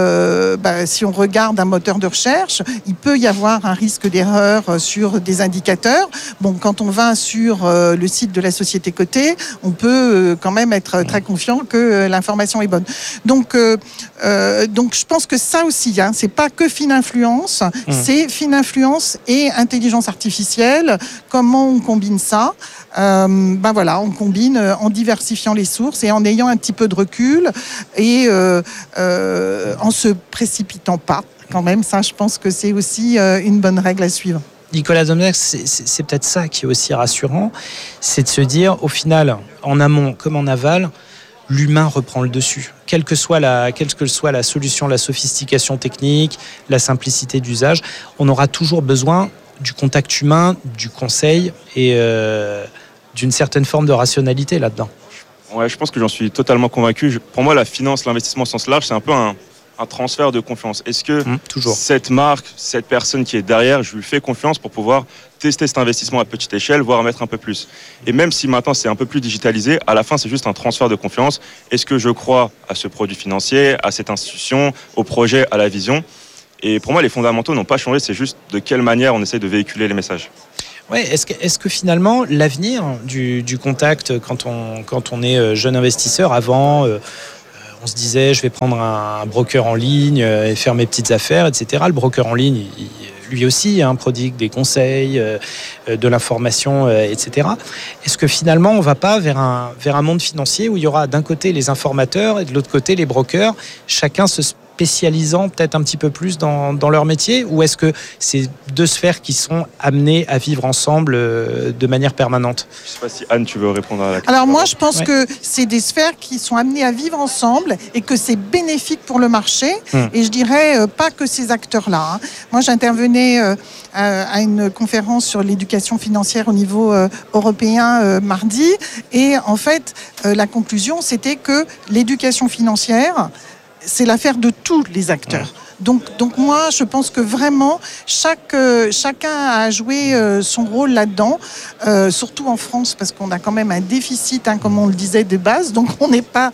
si on regarde un moteur de recherche, il peut y avoir un risque d'erreur sur des indicateurs. Bon, quand on va sur le site de la société cotée, on peut quand même être très confiant que l'information est bonne. Donc je pense que ça aussi, c'est pas que fine-influence, c'est fine-influence et intelligence artificielle. Comment on combine ça ? on combine en diversifiant les sources et en ayant un petit peu de recul et en se précipitant pas. Quand même, ça, je pense que c'est aussi une bonne règle à suivre. Nicolas Domnès, c'est peut-être ça qui est aussi rassurant, c'est de se dire, au final, en amont comme en aval, l'humain reprend le dessus. Quelle que soit la solution, la sophistication technique, la simplicité d'usage, on aura toujours besoin du contact humain, du conseil et d'une certaine forme de rationalité là-dedans. Ouais, je pense que j'en suis totalement convaincu. Pour moi, la finance, l'investissement au sens large, c'est un peu un transfert de confiance. Est-ce que cette marque, cette personne qui est derrière, je lui fais confiance pour pouvoir tester cet investissement à petite échelle, voire mettre un peu plus. Et même si maintenant c'est un peu plus digitalisé, à la fin c'est juste un transfert de confiance. Est-ce que je crois à ce produit financier, à cette institution, au projet, à la vision ? Et pour moi, les fondamentaux n'ont pas changé, c'est juste de quelle manière on essaie de véhiculer les messages. Ouais, est-ce que finalement l'avenir du contact quand on est jeune investisseur, avant on se disait je vais prendre un broker en ligne et faire mes petites affaires, etc. Le broker en ligne, lui aussi prodigue des conseils, de l'information, etc. Est-ce que finalement on ne va pas vers un monde financier où il y aura d'un côté les informateurs et de l'autre côté les brokers, chacun se spécialisant peut-être un petit peu plus dans leur métier, ou est-ce que c'est deux sphères qui sont amenées à vivre ensemble de manière permanente ? Je ne sais pas si Anne, tu veux répondre à la question. Alors moi, je pense que c'est des sphères qui sont amenées à vivre ensemble et que c'est bénéfique pour le marché. Et je dirais pas que ces acteurs-là. Moi, j'intervenais à une conférence sur l'éducation financière au niveau européen mardi, et en fait, la conclusion, c'était que l'éducation financière, c'est l'affaire de tous les acteurs. Donc moi, je pense que vraiment, chacun a joué son rôle là-dedans, surtout en France, parce qu'on a quand même un déficit, comme on le disait, de base. Donc on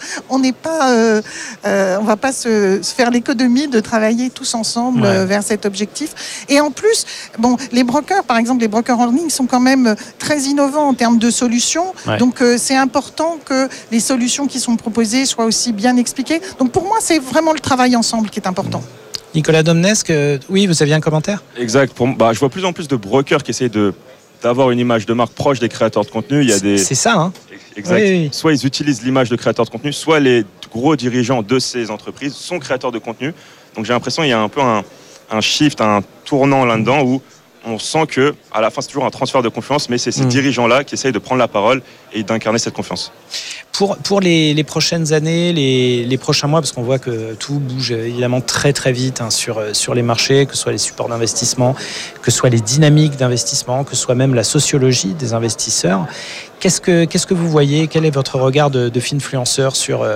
va pas se faire l'économie de travailler tous ensemble vers cet objectif. Et en plus, les brokers, par exemple, les brokers en ligne sont quand même très innovants en termes de solutions. Ouais. Donc c'est important que les solutions qui sont proposées soient aussi bien expliquées. Donc pour moi, c'est vraiment le travail ensemble qui est important. Nicolas Domnès, oui, vous aviez un commentaire ? Exact. Je vois plus en plus de brokers qui essayent d'avoir une image de marque proche des créateurs de contenu. C'est ça, Exact. Oui. Soit ils utilisent l'image de créateurs de contenu, soit les gros dirigeants de ces entreprises sont créateurs de contenu. Donc j'ai l'impression qu'il y a un peu un shift, un tournant là-dedans où on sent que à la fin c'est toujours un transfert de confiance, mais c'est ces dirigeants-là qui essayent de prendre la parole et d'incarner cette confiance. Pour les prochaines années, les prochains mois, parce qu'on voit que tout bouge évidemment très très vite sur les marchés, que ce soit les supports d'investissement, que ce soit les dynamiques d'investissement, que ce soit même la sociologie des investisseurs. Qu'est-ce que vous voyez ? Quel est votre regard de finfluenceur sur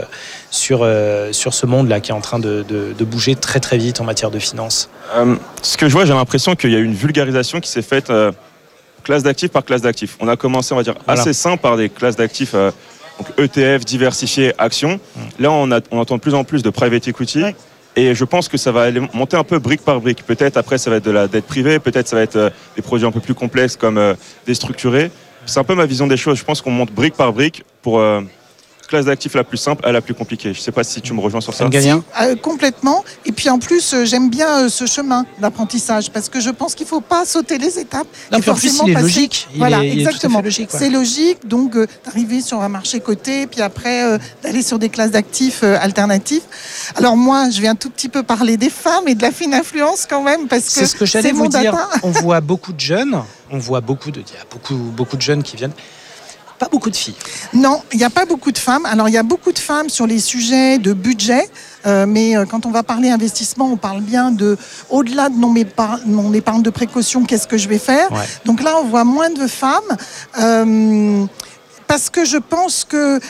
ce monde-là qui est en train de bouger très très vite en matière de finance ? Ce que je vois, j'ai l'impression qu'il y a une vulgarisation qui s'est faite classe d'actifs par classe d'actifs. On a commencé, on va dire, assez simple par des classes d'actifs donc ETF, diversifiés, actions. Là, on entend de plus en plus de private equity. Et je pense que ça va aller monter un peu brique par brique. Peut-être après, ça va être de la dette privée. Peut-être ça va être des produits un peu plus complexes comme déstructurés. C'est un peu ma vision des choses. Je pense qu'on monte brique par brique pour classe d'actifs la plus simple à la plus compliquée. Je ne sais pas si tu me rejoins sur ça. Complètement. Et puis en plus, j'aime bien ce chemin d'apprentissage parce que je pense qu'il ne faut pas sauter les étapes. Non, en plus, il est logique. Exactement. Logique, c'est logique, donc d'arriver sur un marché coté, puis après d'aller sur des classes d'actifs alternatives. Alors moi, je vais un tout petit peu parler des femmes et de la fine influence quand même, parce que c'est ce que j'allais vous dire. Data. On voit beaucoup de jeunes, il y a beaucoup de jeunes qui viennent. Pas beaucoup de filles. Non, il n'y a pas beaucoup de femmes. Alors, il y a beaucoup de femmes sur les sujets de budget, mais quand on va parler investissement, on parle bien au-delà de mon épargne de précaution, qu'est-ce que je vais faire. Donc là, on voit moins de femmes. Parce que je pense que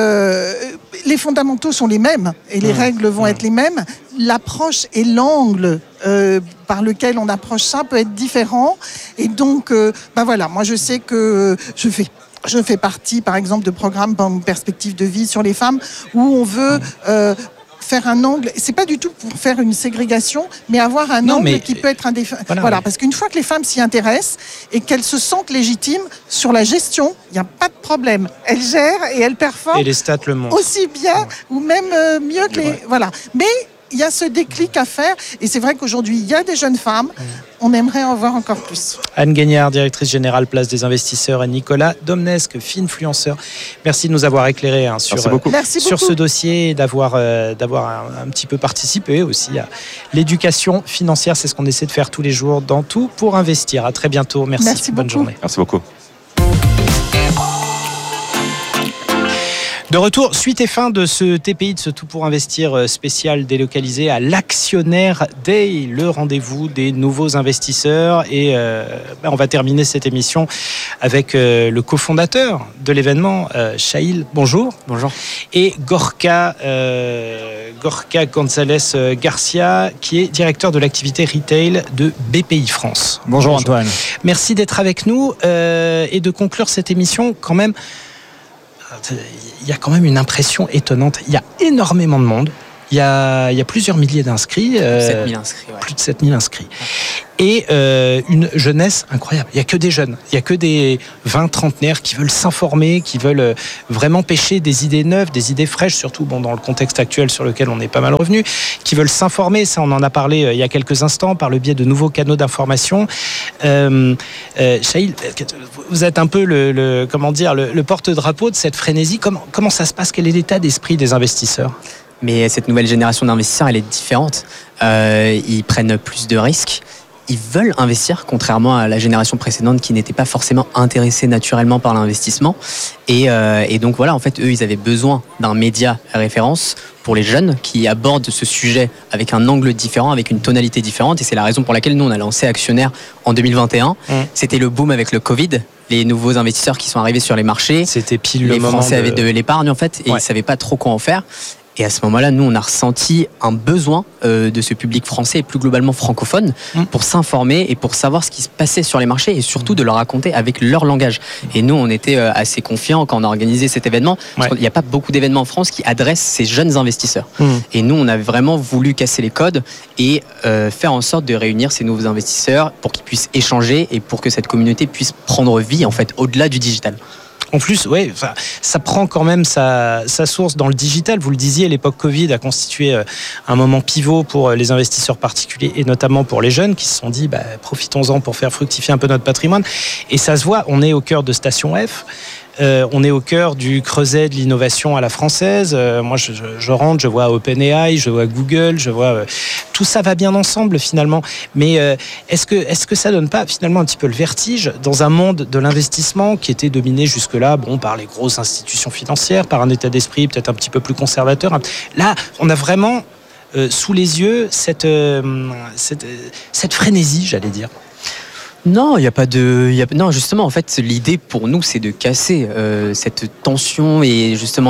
les fondamentaux sont les mêmes et les règles vont être les mêmes. L'approche et l'angle par lequel on approche ça peut être différent. Et donc, voilà, moi je sais que je fais partie, par exemple, de programmes comme Perspective de vie sur les femmes où on veut faire un angle. C'est pas du tout pour faire une ségrégation, mais avoir un angle qui peut être un des. Voilà, parce qu'une fois que les femmes s'y intéressent et qu'elles se sentent légitimes sur la gestion, il n'y a pas de problème. Elles gèrent et elles performent. Et les stats le montrent. Aussi bien ou même mieux que les. Voilà. Mais il y a ce déclic à faire. Et c'est vrai qu'aujourd'hui, il y a des jeunes femmes. On aimerait en voir encore plus. Anne Gagnard, directrice générale Place des Investisseurs, et Nicolas Domnesque, finfluenceur. Merci de nous avoir éclairé sur ce dossier et d'avoir un petit peu participé aussi à l'éducation financière. C'est ce qu'on essaie de faire tous les jours dans Tout pour investir. À très bientôt. Merci. Bonne journée. Merci beaucoup. De retour, suite et fin de ce TPI, de ce Tout pour investir spécial délocalisé à l'Actionnaire Day, le rendez-vous des nouveaux investisseurs. Et on va terminer cette émission avec le cofondateur de l'événement, Shail, bonjour. Bonjour. Et Gorka González Garcia, qui est directeur de l'activité retail de BPI France. Bonjour Antoine. Merci d'être avec nous et de conclure cette émission quand même. Il y a quand même une impression étonnante. Il y a énormément de monde. Il y a plusieurs milliers d'inscrits. Plus de 7000 inscrits. Et une jeunesse incroyable. Il n'y a que des jeunes. Il n'y a que des 20-trentenaires qui veulent s'informer, qui veulent vraiment pêcher des idées neuves, des idées fraîches, surtout dans le contexte actuel sur lequel on est pas mal revenu, qui veulent s'informer. Ça, on en a parlé il y a quelques instants par le biais de nouveaux canaux d'information. Shail, vous êtes un peu le porte-drapeau de cette frénésie. Comment ça se passe? Quel est l'état d'esprit des investisseurs? Mais cette nouvelle génération d'investisseurs, elle est différente. Ils prennent plus de risques. Ils veulent investir, contrairement à la génération précédente qui n'était pas forcément intéressée naturellement par l'investissement. Et donc voilà, en fait, eux, ils avaient besoin d'un média référence pour les jeunes qui abordent ce sujet avec un angle différent, avec une tonalité différente. Et c'est la raison pour laquelle nous, on a lancé Actionnaire en 2021. C'était le boom avec le Covid. Les nouveaux investisseurs qui sont arrivés sur les marchés. C'était pile le moment. Les Français avaient de l'épargne, en fait, et ils ne savaient pas trop quoi en faire. Et à ce moment-là, nous, on a ressenti un besoin de ce public français et plus globalement francophone pour s'informer et pour savoir ce qui se passait sur les marchés et surtout de le raconter avec leur langage. Et nous, on était assez confiants quand on a organisé cet événement parce qu'il n'y a pas beaucoup d'événements en France qui adressent ces jeunes investisseurs. Et nous, on a vraiment voulu casser les codes et faire en sorte de réunir ces nouveaux investisseurs pour qu'ils puissent échanger et pour que cette communauté puisse prendre vie, en fait, au-delà du digital. En plus, ça prend quand même sa source dans le digital. Vous le disiez, l'époque Covid a constitué un moment pivot pour les investisseurs particuliers et notamment pour les jeunes qui se sont dit profitons-en pour faire fructifier un peu notre patrimoine. Et ça se voit, on est au cœur de Station F. On est au cœur du creuset de l'innovation à la française. Moi, je rentre, je vois OpenAI, je vois Google, je vois tout ça va bien ensemble finalement. Mais est-ce que ça donne pas finalement un petit peu le vertige dans un monde de l'investissement qui était dominé jusque-là, par les grosses institutions financières, par un état d'esprit peut-être un petit peu plus conservateur. Là, on a vraiment sous les yeux cette frénésie, j'allais dire. Non, il y a pas de. Non, justement, en fait, l'idée pour nous, c'est de casser cette tension et justement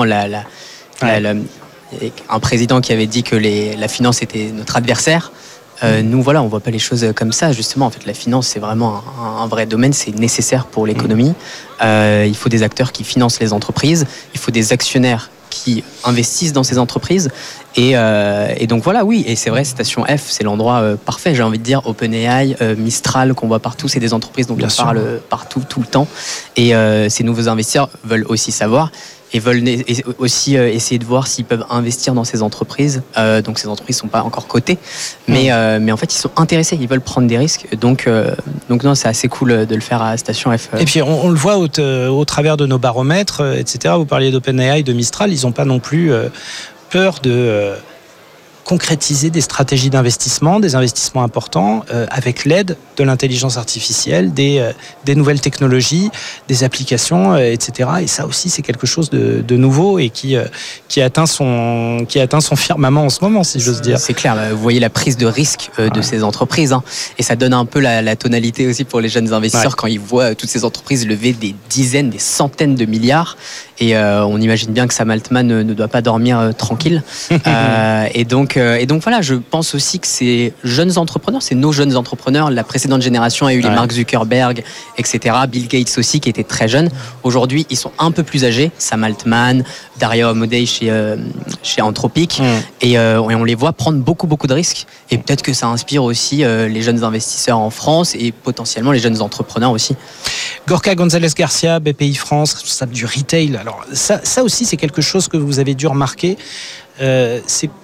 un président qui avait dit que la finance était notre adversaire. Nous, voilà, on voit pas les choses comme ça. Justement, en fait, la finance, c'est vraiment un vrai domaine. C'est nécessaire pour l'économie. Il faut des acteurs qui financent les entreprises. Il faut des actionnaires qui investissent dans ces entreprises. Et donc voilà, oui, et c'est vrai, Station F, c'est l'endroit parfait, j'ai envie de dire. OpenAI, Mistral, qu'on voit partout, c'est des entreprises dont on parle partout, tout le temps. Et ces nouveaux investisseurs veulent aussi savoir et veulent aussi essayer de voir s'ils peuvent investir dans ces entreprises. Donc ces entreprises ne sont pas encore cotées, mais en fait, ils sont intéressés, ils veulent prendre des risques. Donc non, c'est assez cool de le faire à Station F. Et puis on le voit au travers de nos baromètres, etc. Vous parliez d'OpenAI, de Mistral, ils n'ont pas non plus peur de concrétiser des stratégies d'investissement, des investissements importants avec l'aide de l'intelligence artificielle, des nouvelles technologies, des applications, etc. Et ça aussi, c'est quelque chose de nouveau et qui atteint son firmament en ce moment, si j'ose dire. C'est clair, vous voyez la prise de risque de ces entreprises, et ça donne un peu la tonalité aussi pour les jeunes investisseurs quand ils voient toutes ces entreprises lever des dizaines, des centaines de milliards. Et on imagine bien que Sam Altman ne doit pas dormir tranquille. Et donc voilà, je pense aussi que ces jeunes entrepreneurs, c'est nos jeunes entrepreneurs. La précédente génération a eu les Mark Zuckerberg, etc. Bill Gates aussi, qui étaient très jeunes. Aujourd'hui, ils sont un peu plus âgés. Sam Altman, Dario Amodei chez Anthropic. Et on les voit prendre beaucoup de risques. Et peut-être que ça inspire aussi les jeunes investisseurs en France et potentiellement les jeunes entrepreneurs aussi. Gorka González Garcia, BPI France, responsable du retail. Alors ça aussi, c'est quelque chose que vous avez dû remarquer.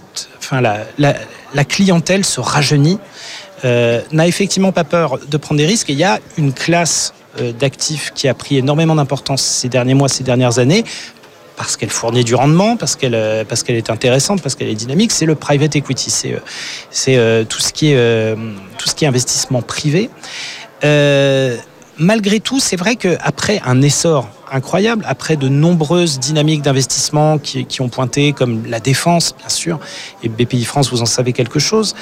la clientèle se rajeunit, n'a effectivement pas peur de prendre des risques. Et il y a une classe d'actifs qui a pris énormément d'importance ces derniers mois, ces dernières années, parce qu'elle fournit du rendement, parce qu'elle est intéressante, parce qu'elle est dynamique. C'est le private equity, c'est tout ce qui est investissement privé. Malgré tout, c'est vrai qu'après un essor incroyable, après de nombreuses dynamiques d'investissement qui ont pointé, comme la défense, bien sûr, et BPI France, vous en savez quelque chose,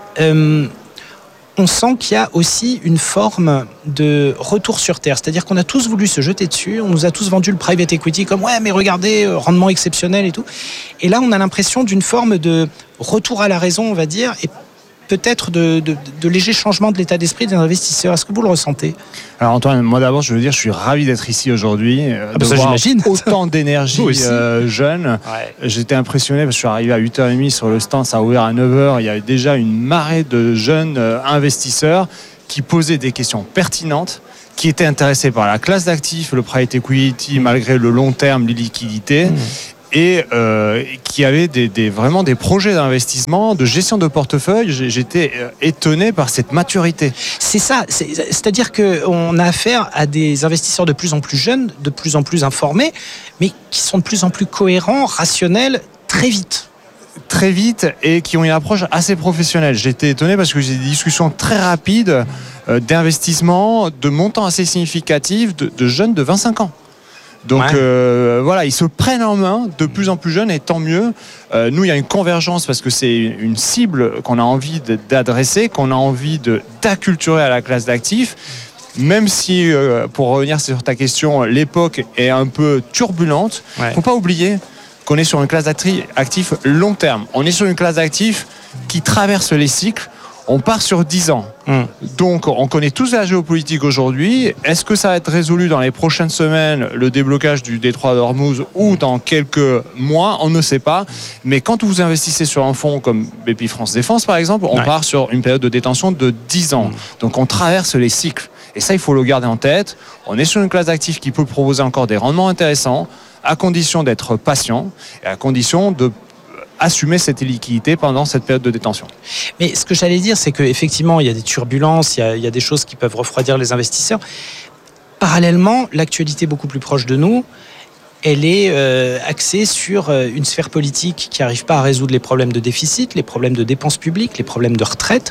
on sent qu'il y a aussi une forme de retour sur terre. C'est-à-dire qu'on a tous voulu se jeter dessus, on nous a tous vendu le private equity comme « ouais, mais regardez, rendement exceptionnel et tout ». Et là, on a l'impression d'une forme de retour à la raison, on va dire, et peut-être de légers changements de l'état d'esprit des investisseurs. Est-ce que vous le ressentez ? Alors Antoine, moi d'abord, je veux dire, je suis ravi d'être ici aujourd'hui, de ça, voir j'imagine. autant d'énergie jeune. Ouais. J'étais impressionné parce que je suis arrivé à 8h30 sur le stand, ça a ouvert à 9h. Il y avait déjà une marée de jeunes investisseurs qui posaient des questions pertinentes, qui étaient intéressés par la classe d'actifs, le private equity, malgré le long terme, les liquidités. Et qui avaient vraiment des projets d'investissement, de gestion de portefeuille. J'étais étonné par cette maturité. C'est ça, c'est-à-dire qu'on a affaire à des investisseurs de plus en plus jeunes, de plus en plus informés, mais qui sont de plus en plus cohérents, rationnels, très vite. Très vite et qui ont une approche assez professionnelle. J'étais étonné parce que j'ai des discussions très rapides d'investissement, de montants assez significatifs de jeunes de 25 ans. Donc voilà, ils se prennent en main de plus en plus jeunes et tant mieux. Nous, il y a une convergence parce que c'est une cible qu'on a envie d'adresser, qu'on a envie d'acculturer à la classe d'actifs. Même si, pour revenir sur ta question, l'époque est un peu turbulente, il ne faut pas oublier qu'on est sur une classe d'actifs long terme. On est sur une classe d'actifs qui traverse les cycles. On part sur 10 ans. Donc, on connaît tous la géopolitique aujourd'hui. Est-ce que ça va être résolu dans les prochaines semaines, le déblocage du détroit d'Ormuz, ou dans quelques mois? On ne sait pas. Mais quand vous investissez sur un fonds comme BPI France Défense, par exemple, on part sur une période de détention de 10 ans. Donc, on traverse les cycles. Et ça, il faut le garder en tête. On est sur une classe d'actifs qui peut proposer encore des rendements intéressants, à condition d'être patient et à condition de assumer cette illiquidité pendant cette période de détention. Mais ce que j'allais dire, c'est qu'effectivement, il y a des turbulences, il y a des choses qui peuvent refroidir les investisseurs. Parallèlement, l'actualité beaucoup plus proche de nous, elle est axée sur une sphère politique qui n'arrive pas à résoudre les problèmes de déficit, les problèmes de dépenses publiques, les problèmes de retraite.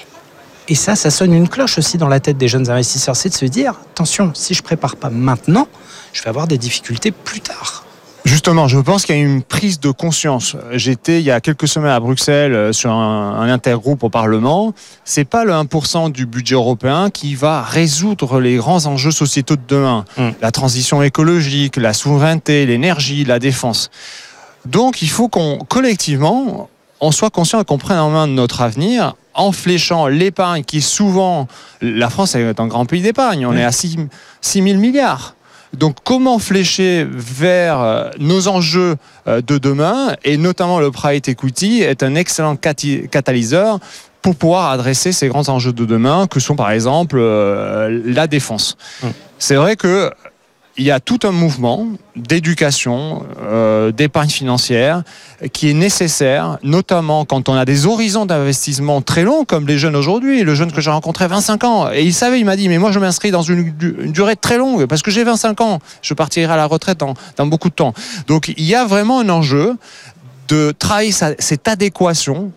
Et ça sonne une cloche aussi dans la tête des jeunes investisseurs. C'est de se dire, attention, si je ne prépare pas maintenant, je vais avoir des difficultés plus tard. Justement, je pense qu'il y a une prise de conscience. J'étais il y a quelques semaines à Bruxelles sur un intergroupe au Parlement. C'est pas le 1% du budget européen qui va résoudre les grands enjeux sociétaux de demain. La transition écologique, la souveraineté, l'énergie, la défense. Donc il faut collectivement, on soit conscient et qu'on prenne en main notre avenir en fléchant l'épargne qui est souvent... La France est un grand pays d'épargne. On est à 6 000 milliards. Donc comment flécher vers nos enjeux de demain, et notamment le private equity est un excellent catalyseur pour pouvoir adresser ces grands enjeux de demain que sont par exemple la défense. C'est vrai que il y a tout un mouvement d'éducation, d'épargne financière qui est nécessaire, notamment quand on a des horizons d'investissement très longs, comme les jeunes aujourd'hui. Le jeune que j'ai rencontré, 25 ans, et il m'a dit, mais moi je m'inscris dans une durée très longue, parce que j'ai 25 ans, je partirai à la retraite dans beaucoup de temps. Donc il y a vraiment un enjeu de travailler cette adéquation,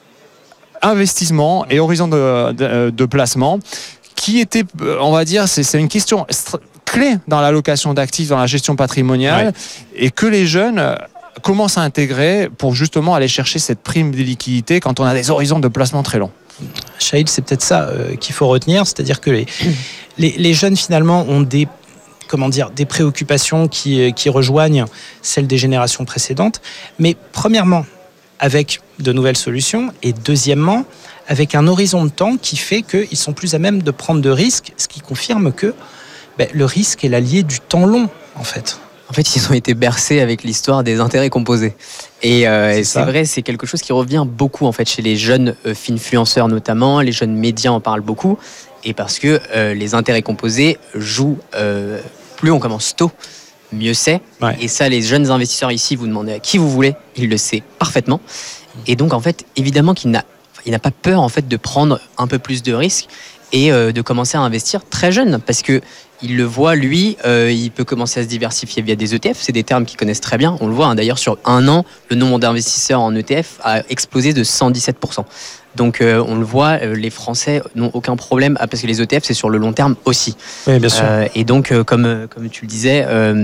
investissement et horizon de placement, qui était, on va dire, c'est une question clé dans l'allocation d'actifs, dans la gestion patrimoniale, et que les jeunes commencent à intégrer pour justement aller chercher cette prime des liquidités quand on a des horizons de placement très longs. Shahid, c'est peut-être ça qu'il faut retenir, c'est-à-dire que les jeunes finalement ont des préoccupations qui rejoignent celles des générations précédentes, mais premièrement avec de nouvelles solutions, et deuxièmement avec un horizon de temps qui fait qu'ils sont plus à même de prendre de risques, ce qui confirme que le risque est l'allié du temps long, en fait. En fait, ils ont été bercés avec l'histoire des intérêts composés. Et c'est vrai, c'est quelque chose qui revient beaucoup en fait chez les jeunes influenceurs notamment, les jeunes médias en parlent beaucoup. Et parce que les intérêts composés jouent, plus on commence tôt, mieux c'est. Et ça, les jeunes investisseurs ici, vous demandez à qui vous voulez, ils le savent parfaitement. Et donc, en fait, évidemment qu'il n'a pas peur, en fait, de prendre un peu plus de risques et de commencer à investir très jeune, parce que il le voit, lui, il peut commencer à se diversifier via des ETF. C'est des termes qu'il connaissent très bien. On le voit, d'ailleurs, sur un an, le nombre d'investisseurs en ETF a explosé de 117%. Donc, on le voit, les Français n'ont aucun problème, parce que les ETF, c'est sur le long terme aussi. Oui, bien sûr. Et donc, comme tu le disais,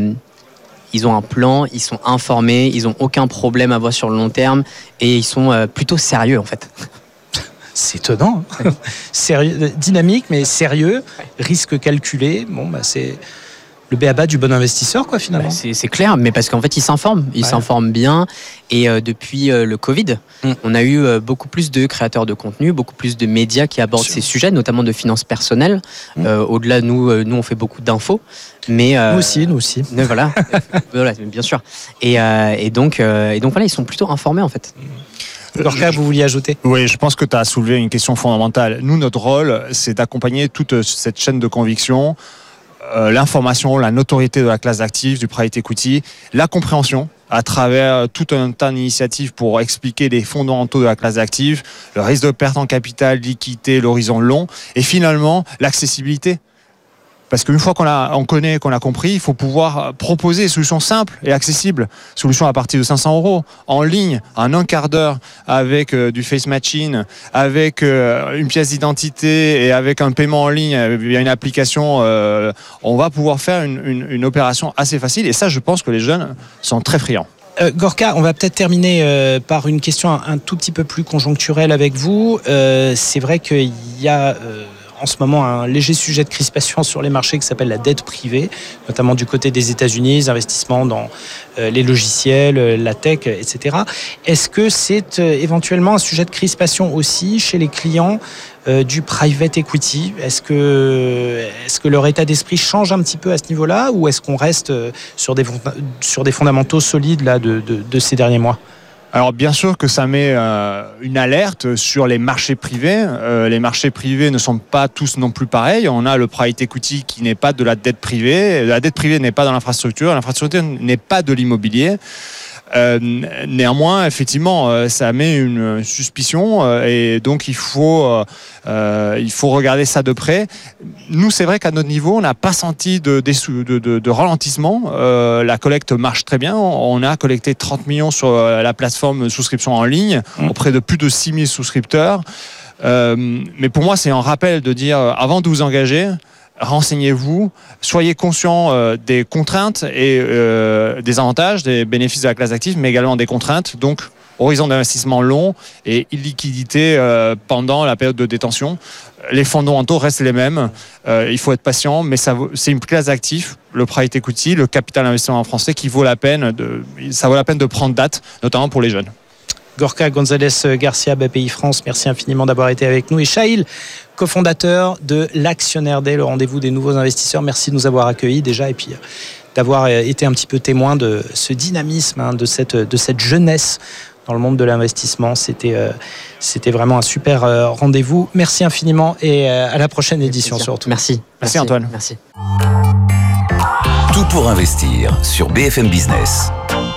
ils ont un plan, ils sont informés, ils n'ont aucun problème à voir sur le long terme, et ils sont plutôt sérieux, en fait. C'est étonnant. Sérieux, dynamique, mais sérieux, risque calculé. Bon, c'est le b.a.-ba du bon investisseur, quoi, finalement. C'est clair, mais parce qu'en fait, ils s'informent. Ils s'informent bien. Et depuis le Covid, on a eu beaucoup plus de créateurs de contenu, beaucoup plus de médias qui abordent ces sujets, notamment de finances personnelles. Au-delà, nous, on fait beaucoup d'infos. Mais, nous aussi. Voilà, bien sûr. Et donc, voilà, ils sont plutôt informés, en fait. Gorka, vous vouliez ajouter ? Oui, je pense que tu as soulevé une question fondamentale. Nous, notre rôle, c'est d'accompagner toute cette chaîne de conviction, l'information, la notoriété de la classe d'actifs, du private equity, la compréhension à travers tout un tas d'initiatives pour expliquer les fondamentaux de la classe d'actifs, le risque de perte en capital, liquidité, l'horizon long, et finalement l'accessibilité. Parce qu'une fois qu'on connaît, qu'on a compris, il faut pouvoir proposer des solutions simples et accessibles. Solutions à partir de 500 €, en ligne, en un quart d'heure, avec du face matching, avec une pièce d'identité et avec un paiement en ligne via une application. On va pouvoir faire une opération assez facile. Et ça, je pense que les jeunes sont très friands. Gorka, on va peut-être terminer par une question un tout petit peu plus conjoncturelle avec vous. C'est vrai qu'il y a... en ce moment un léger sujet de crispation sur les marchés qui s'appelle la dette privée, notamment du côté des États-Unis, les investissements dans les logiciels, la tech, etc. Est-ce que c'est éventuellement un sujet de crispation aussi chez les clients du private equity ? Est-ce que leur état d'esprit change un petit peu à ce niveau-là, ou est-ce qu'on reste sur des fondamentaux solides là, de ces derniers mois ? Alors bien sûr que ça met une alerte sur les marchés privés. Les marchés privés ne sont pas tous non plus pareils. On a le private equity qui n'est pas de la dette privée. La dette privée n'est pas dans l'infrastructure. L'infrastructure n'est pas de l'immobilier. Néanmoins, effectivement, ça met une suspicion et donc il faut regarder ça de près. Nous, c'est vrai qu'à notre niveau, on n'a pas senti de ralentissement. La collecte marche très bien. On a collecté 30 millions sur la plateforme souscription en ligne auprès de plus de 6000 souscripteurs. Mais pour moi, c'est un rappel de dire, avant de vous engager, renseignez-vous, soyez conscient des contraintes et des avantages, des bénéfices de la classe d'actifs, mais également des contraintes, donc horizon d'investissement long et illiquidité pendant la période de détention. Les fondamentaux restent les mêmes, il faut être patient, mais c'est une classe d'actifs, le private equity, le capital investissement français, qui vaut la peine de prendre date, notamment pour les jeunes. Gorka González Garcia, BPI France, merci infiniment d'avoir été avec nous. Et Shahil, cofondateur de l'Actionnaire Day, le rendez-vous des nouveaux investisseurs. Merci de nous avoir accueillis déjà et puis d'avoir été un petit peu témoin de ce dynamisme, de cette jeunesse dans le monde de l'investissement. C'était vraiment un super rendez-vous. Merci infiniment et à la prochaine édition surtout. Merci Antoine. Merci. Tout pour investir sur BFM Business.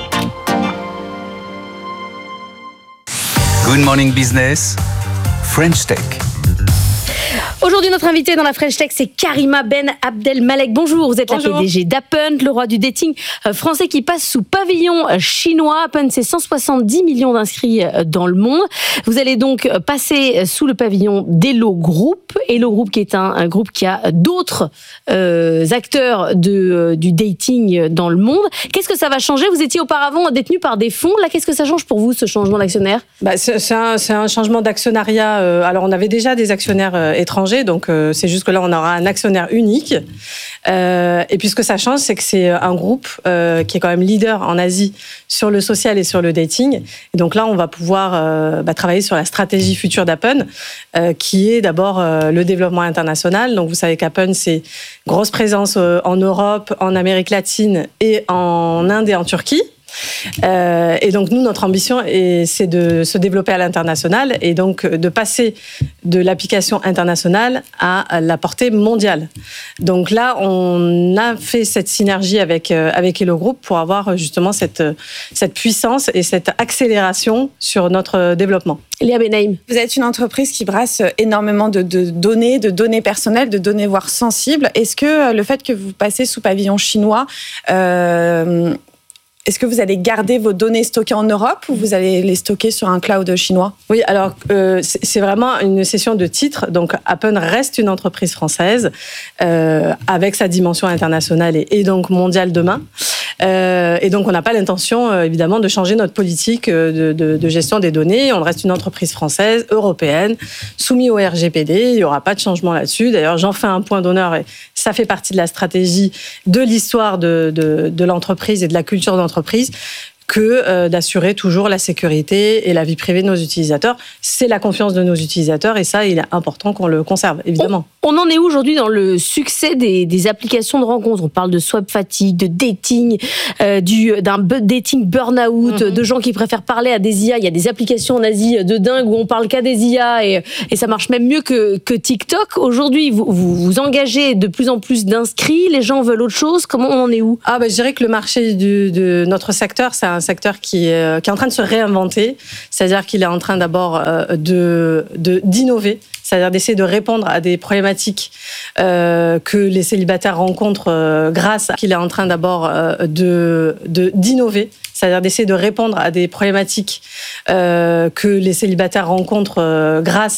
Good Morning Business, French Tech. Aujourd'hui, notre invité dans la French Tech, c'est Karima Ben Abdelmalek. Bonjour, vous êtes la PDG d'Appn, le roi du dating français qui passe sous pavillon chinois. Appn, c'est 170 millions d'inscrits dans le monde. Vous allez donc passer sous le pavillon d'Hello Group. Hello Group qui est un groupe qui a d'autres acteurs du dating dans le monde. Qu'est-ce que ça va changer ? Vous étiez auparavant détenu par des fonds. Là, qu'est-ce que ça change pour vous, ce changement d'actionnaire ? C'est un changement d'actionnariat. Alors, on avait déjà des actionnaires étrangers. Donc, c'est juste que là, on aura un actionnaire unique. Et puis, ce que ça change, c'est que c'est un groupe qui est quand même leader en Asie sur le social et sur le dating. Et donc là, on va pouvoir travailler sur la stratégie future d'Appn, qui est d'abord le développement international. Donc, vous savez qu'Appn, c'est grosse présence en Europe, en Amérique latine et en Inde et en Turquie. Et donc nous, notre ambition, c'est de se développer à l'international et donc de passer de l'application internationale à la portée mondiale. Donc là, on a fait cette synergie avec Hello Group pour avoir justement cette puissance et cette accélération sur notre développement. Léa Benaïm. Vous êtes une entreprise qui brasse énormément de données personnelles, de données voire sensibles. Est-ce que le fait que vous passez sous pavillon chinois, est-ce que vous allez garder vos données stockées en Europe ou vous allez les stocker sur un cloud chinois ? Oui, alors c'est vraiment une cession de titres. Donc Appen reste une entreprise française avec sa dimension internationale et donc mondiale demain. Et donc on n'a pas l'intention évidemment de changer notre politique de gestion des données. On reste une entreprise française, européenne, soumise au RGPD. Il n'y aura pas de changement là-dessus. D'ailleurs, j'en fais un point d'honneur et ça fait partie de la stratégie de l'histoire de l'entreprise et de la culture d'entreprise que d'assurer toujours la sécurité et la vie privée de nos utilisateurs. C'est la confiance de nos utilisateurs et ça, il est important qu'on le conserve, évidemment. On en est où aujourd'hui dans le succès des applications de rencontres ? On parle de swap fatigue, de dating, d'un dating burn-out, de gens qui préfèrent parler à des IA. Il y a des applications en Asie de dingue où on parle qu'à des IA et ça marche même mieux que TikTok. Aujourd'hui, vous engagez de plus en plus d'inscrits, les gens veulent autre chose. Comment on en est où ? Je dirais que le marché de notre secteur, c'est un secteur qui est en train de se réinventer, c'est-à-dire qu'il est en train d'abord d'innover, c'est-à-dire d'essayer de répondre à des problématiques que les célibataires rencontrent grâce à qu'il est en train d'abord d'innover, c'est-à-dire d'essayer de répondre à des problématiques que les célibataires rencontrent grâce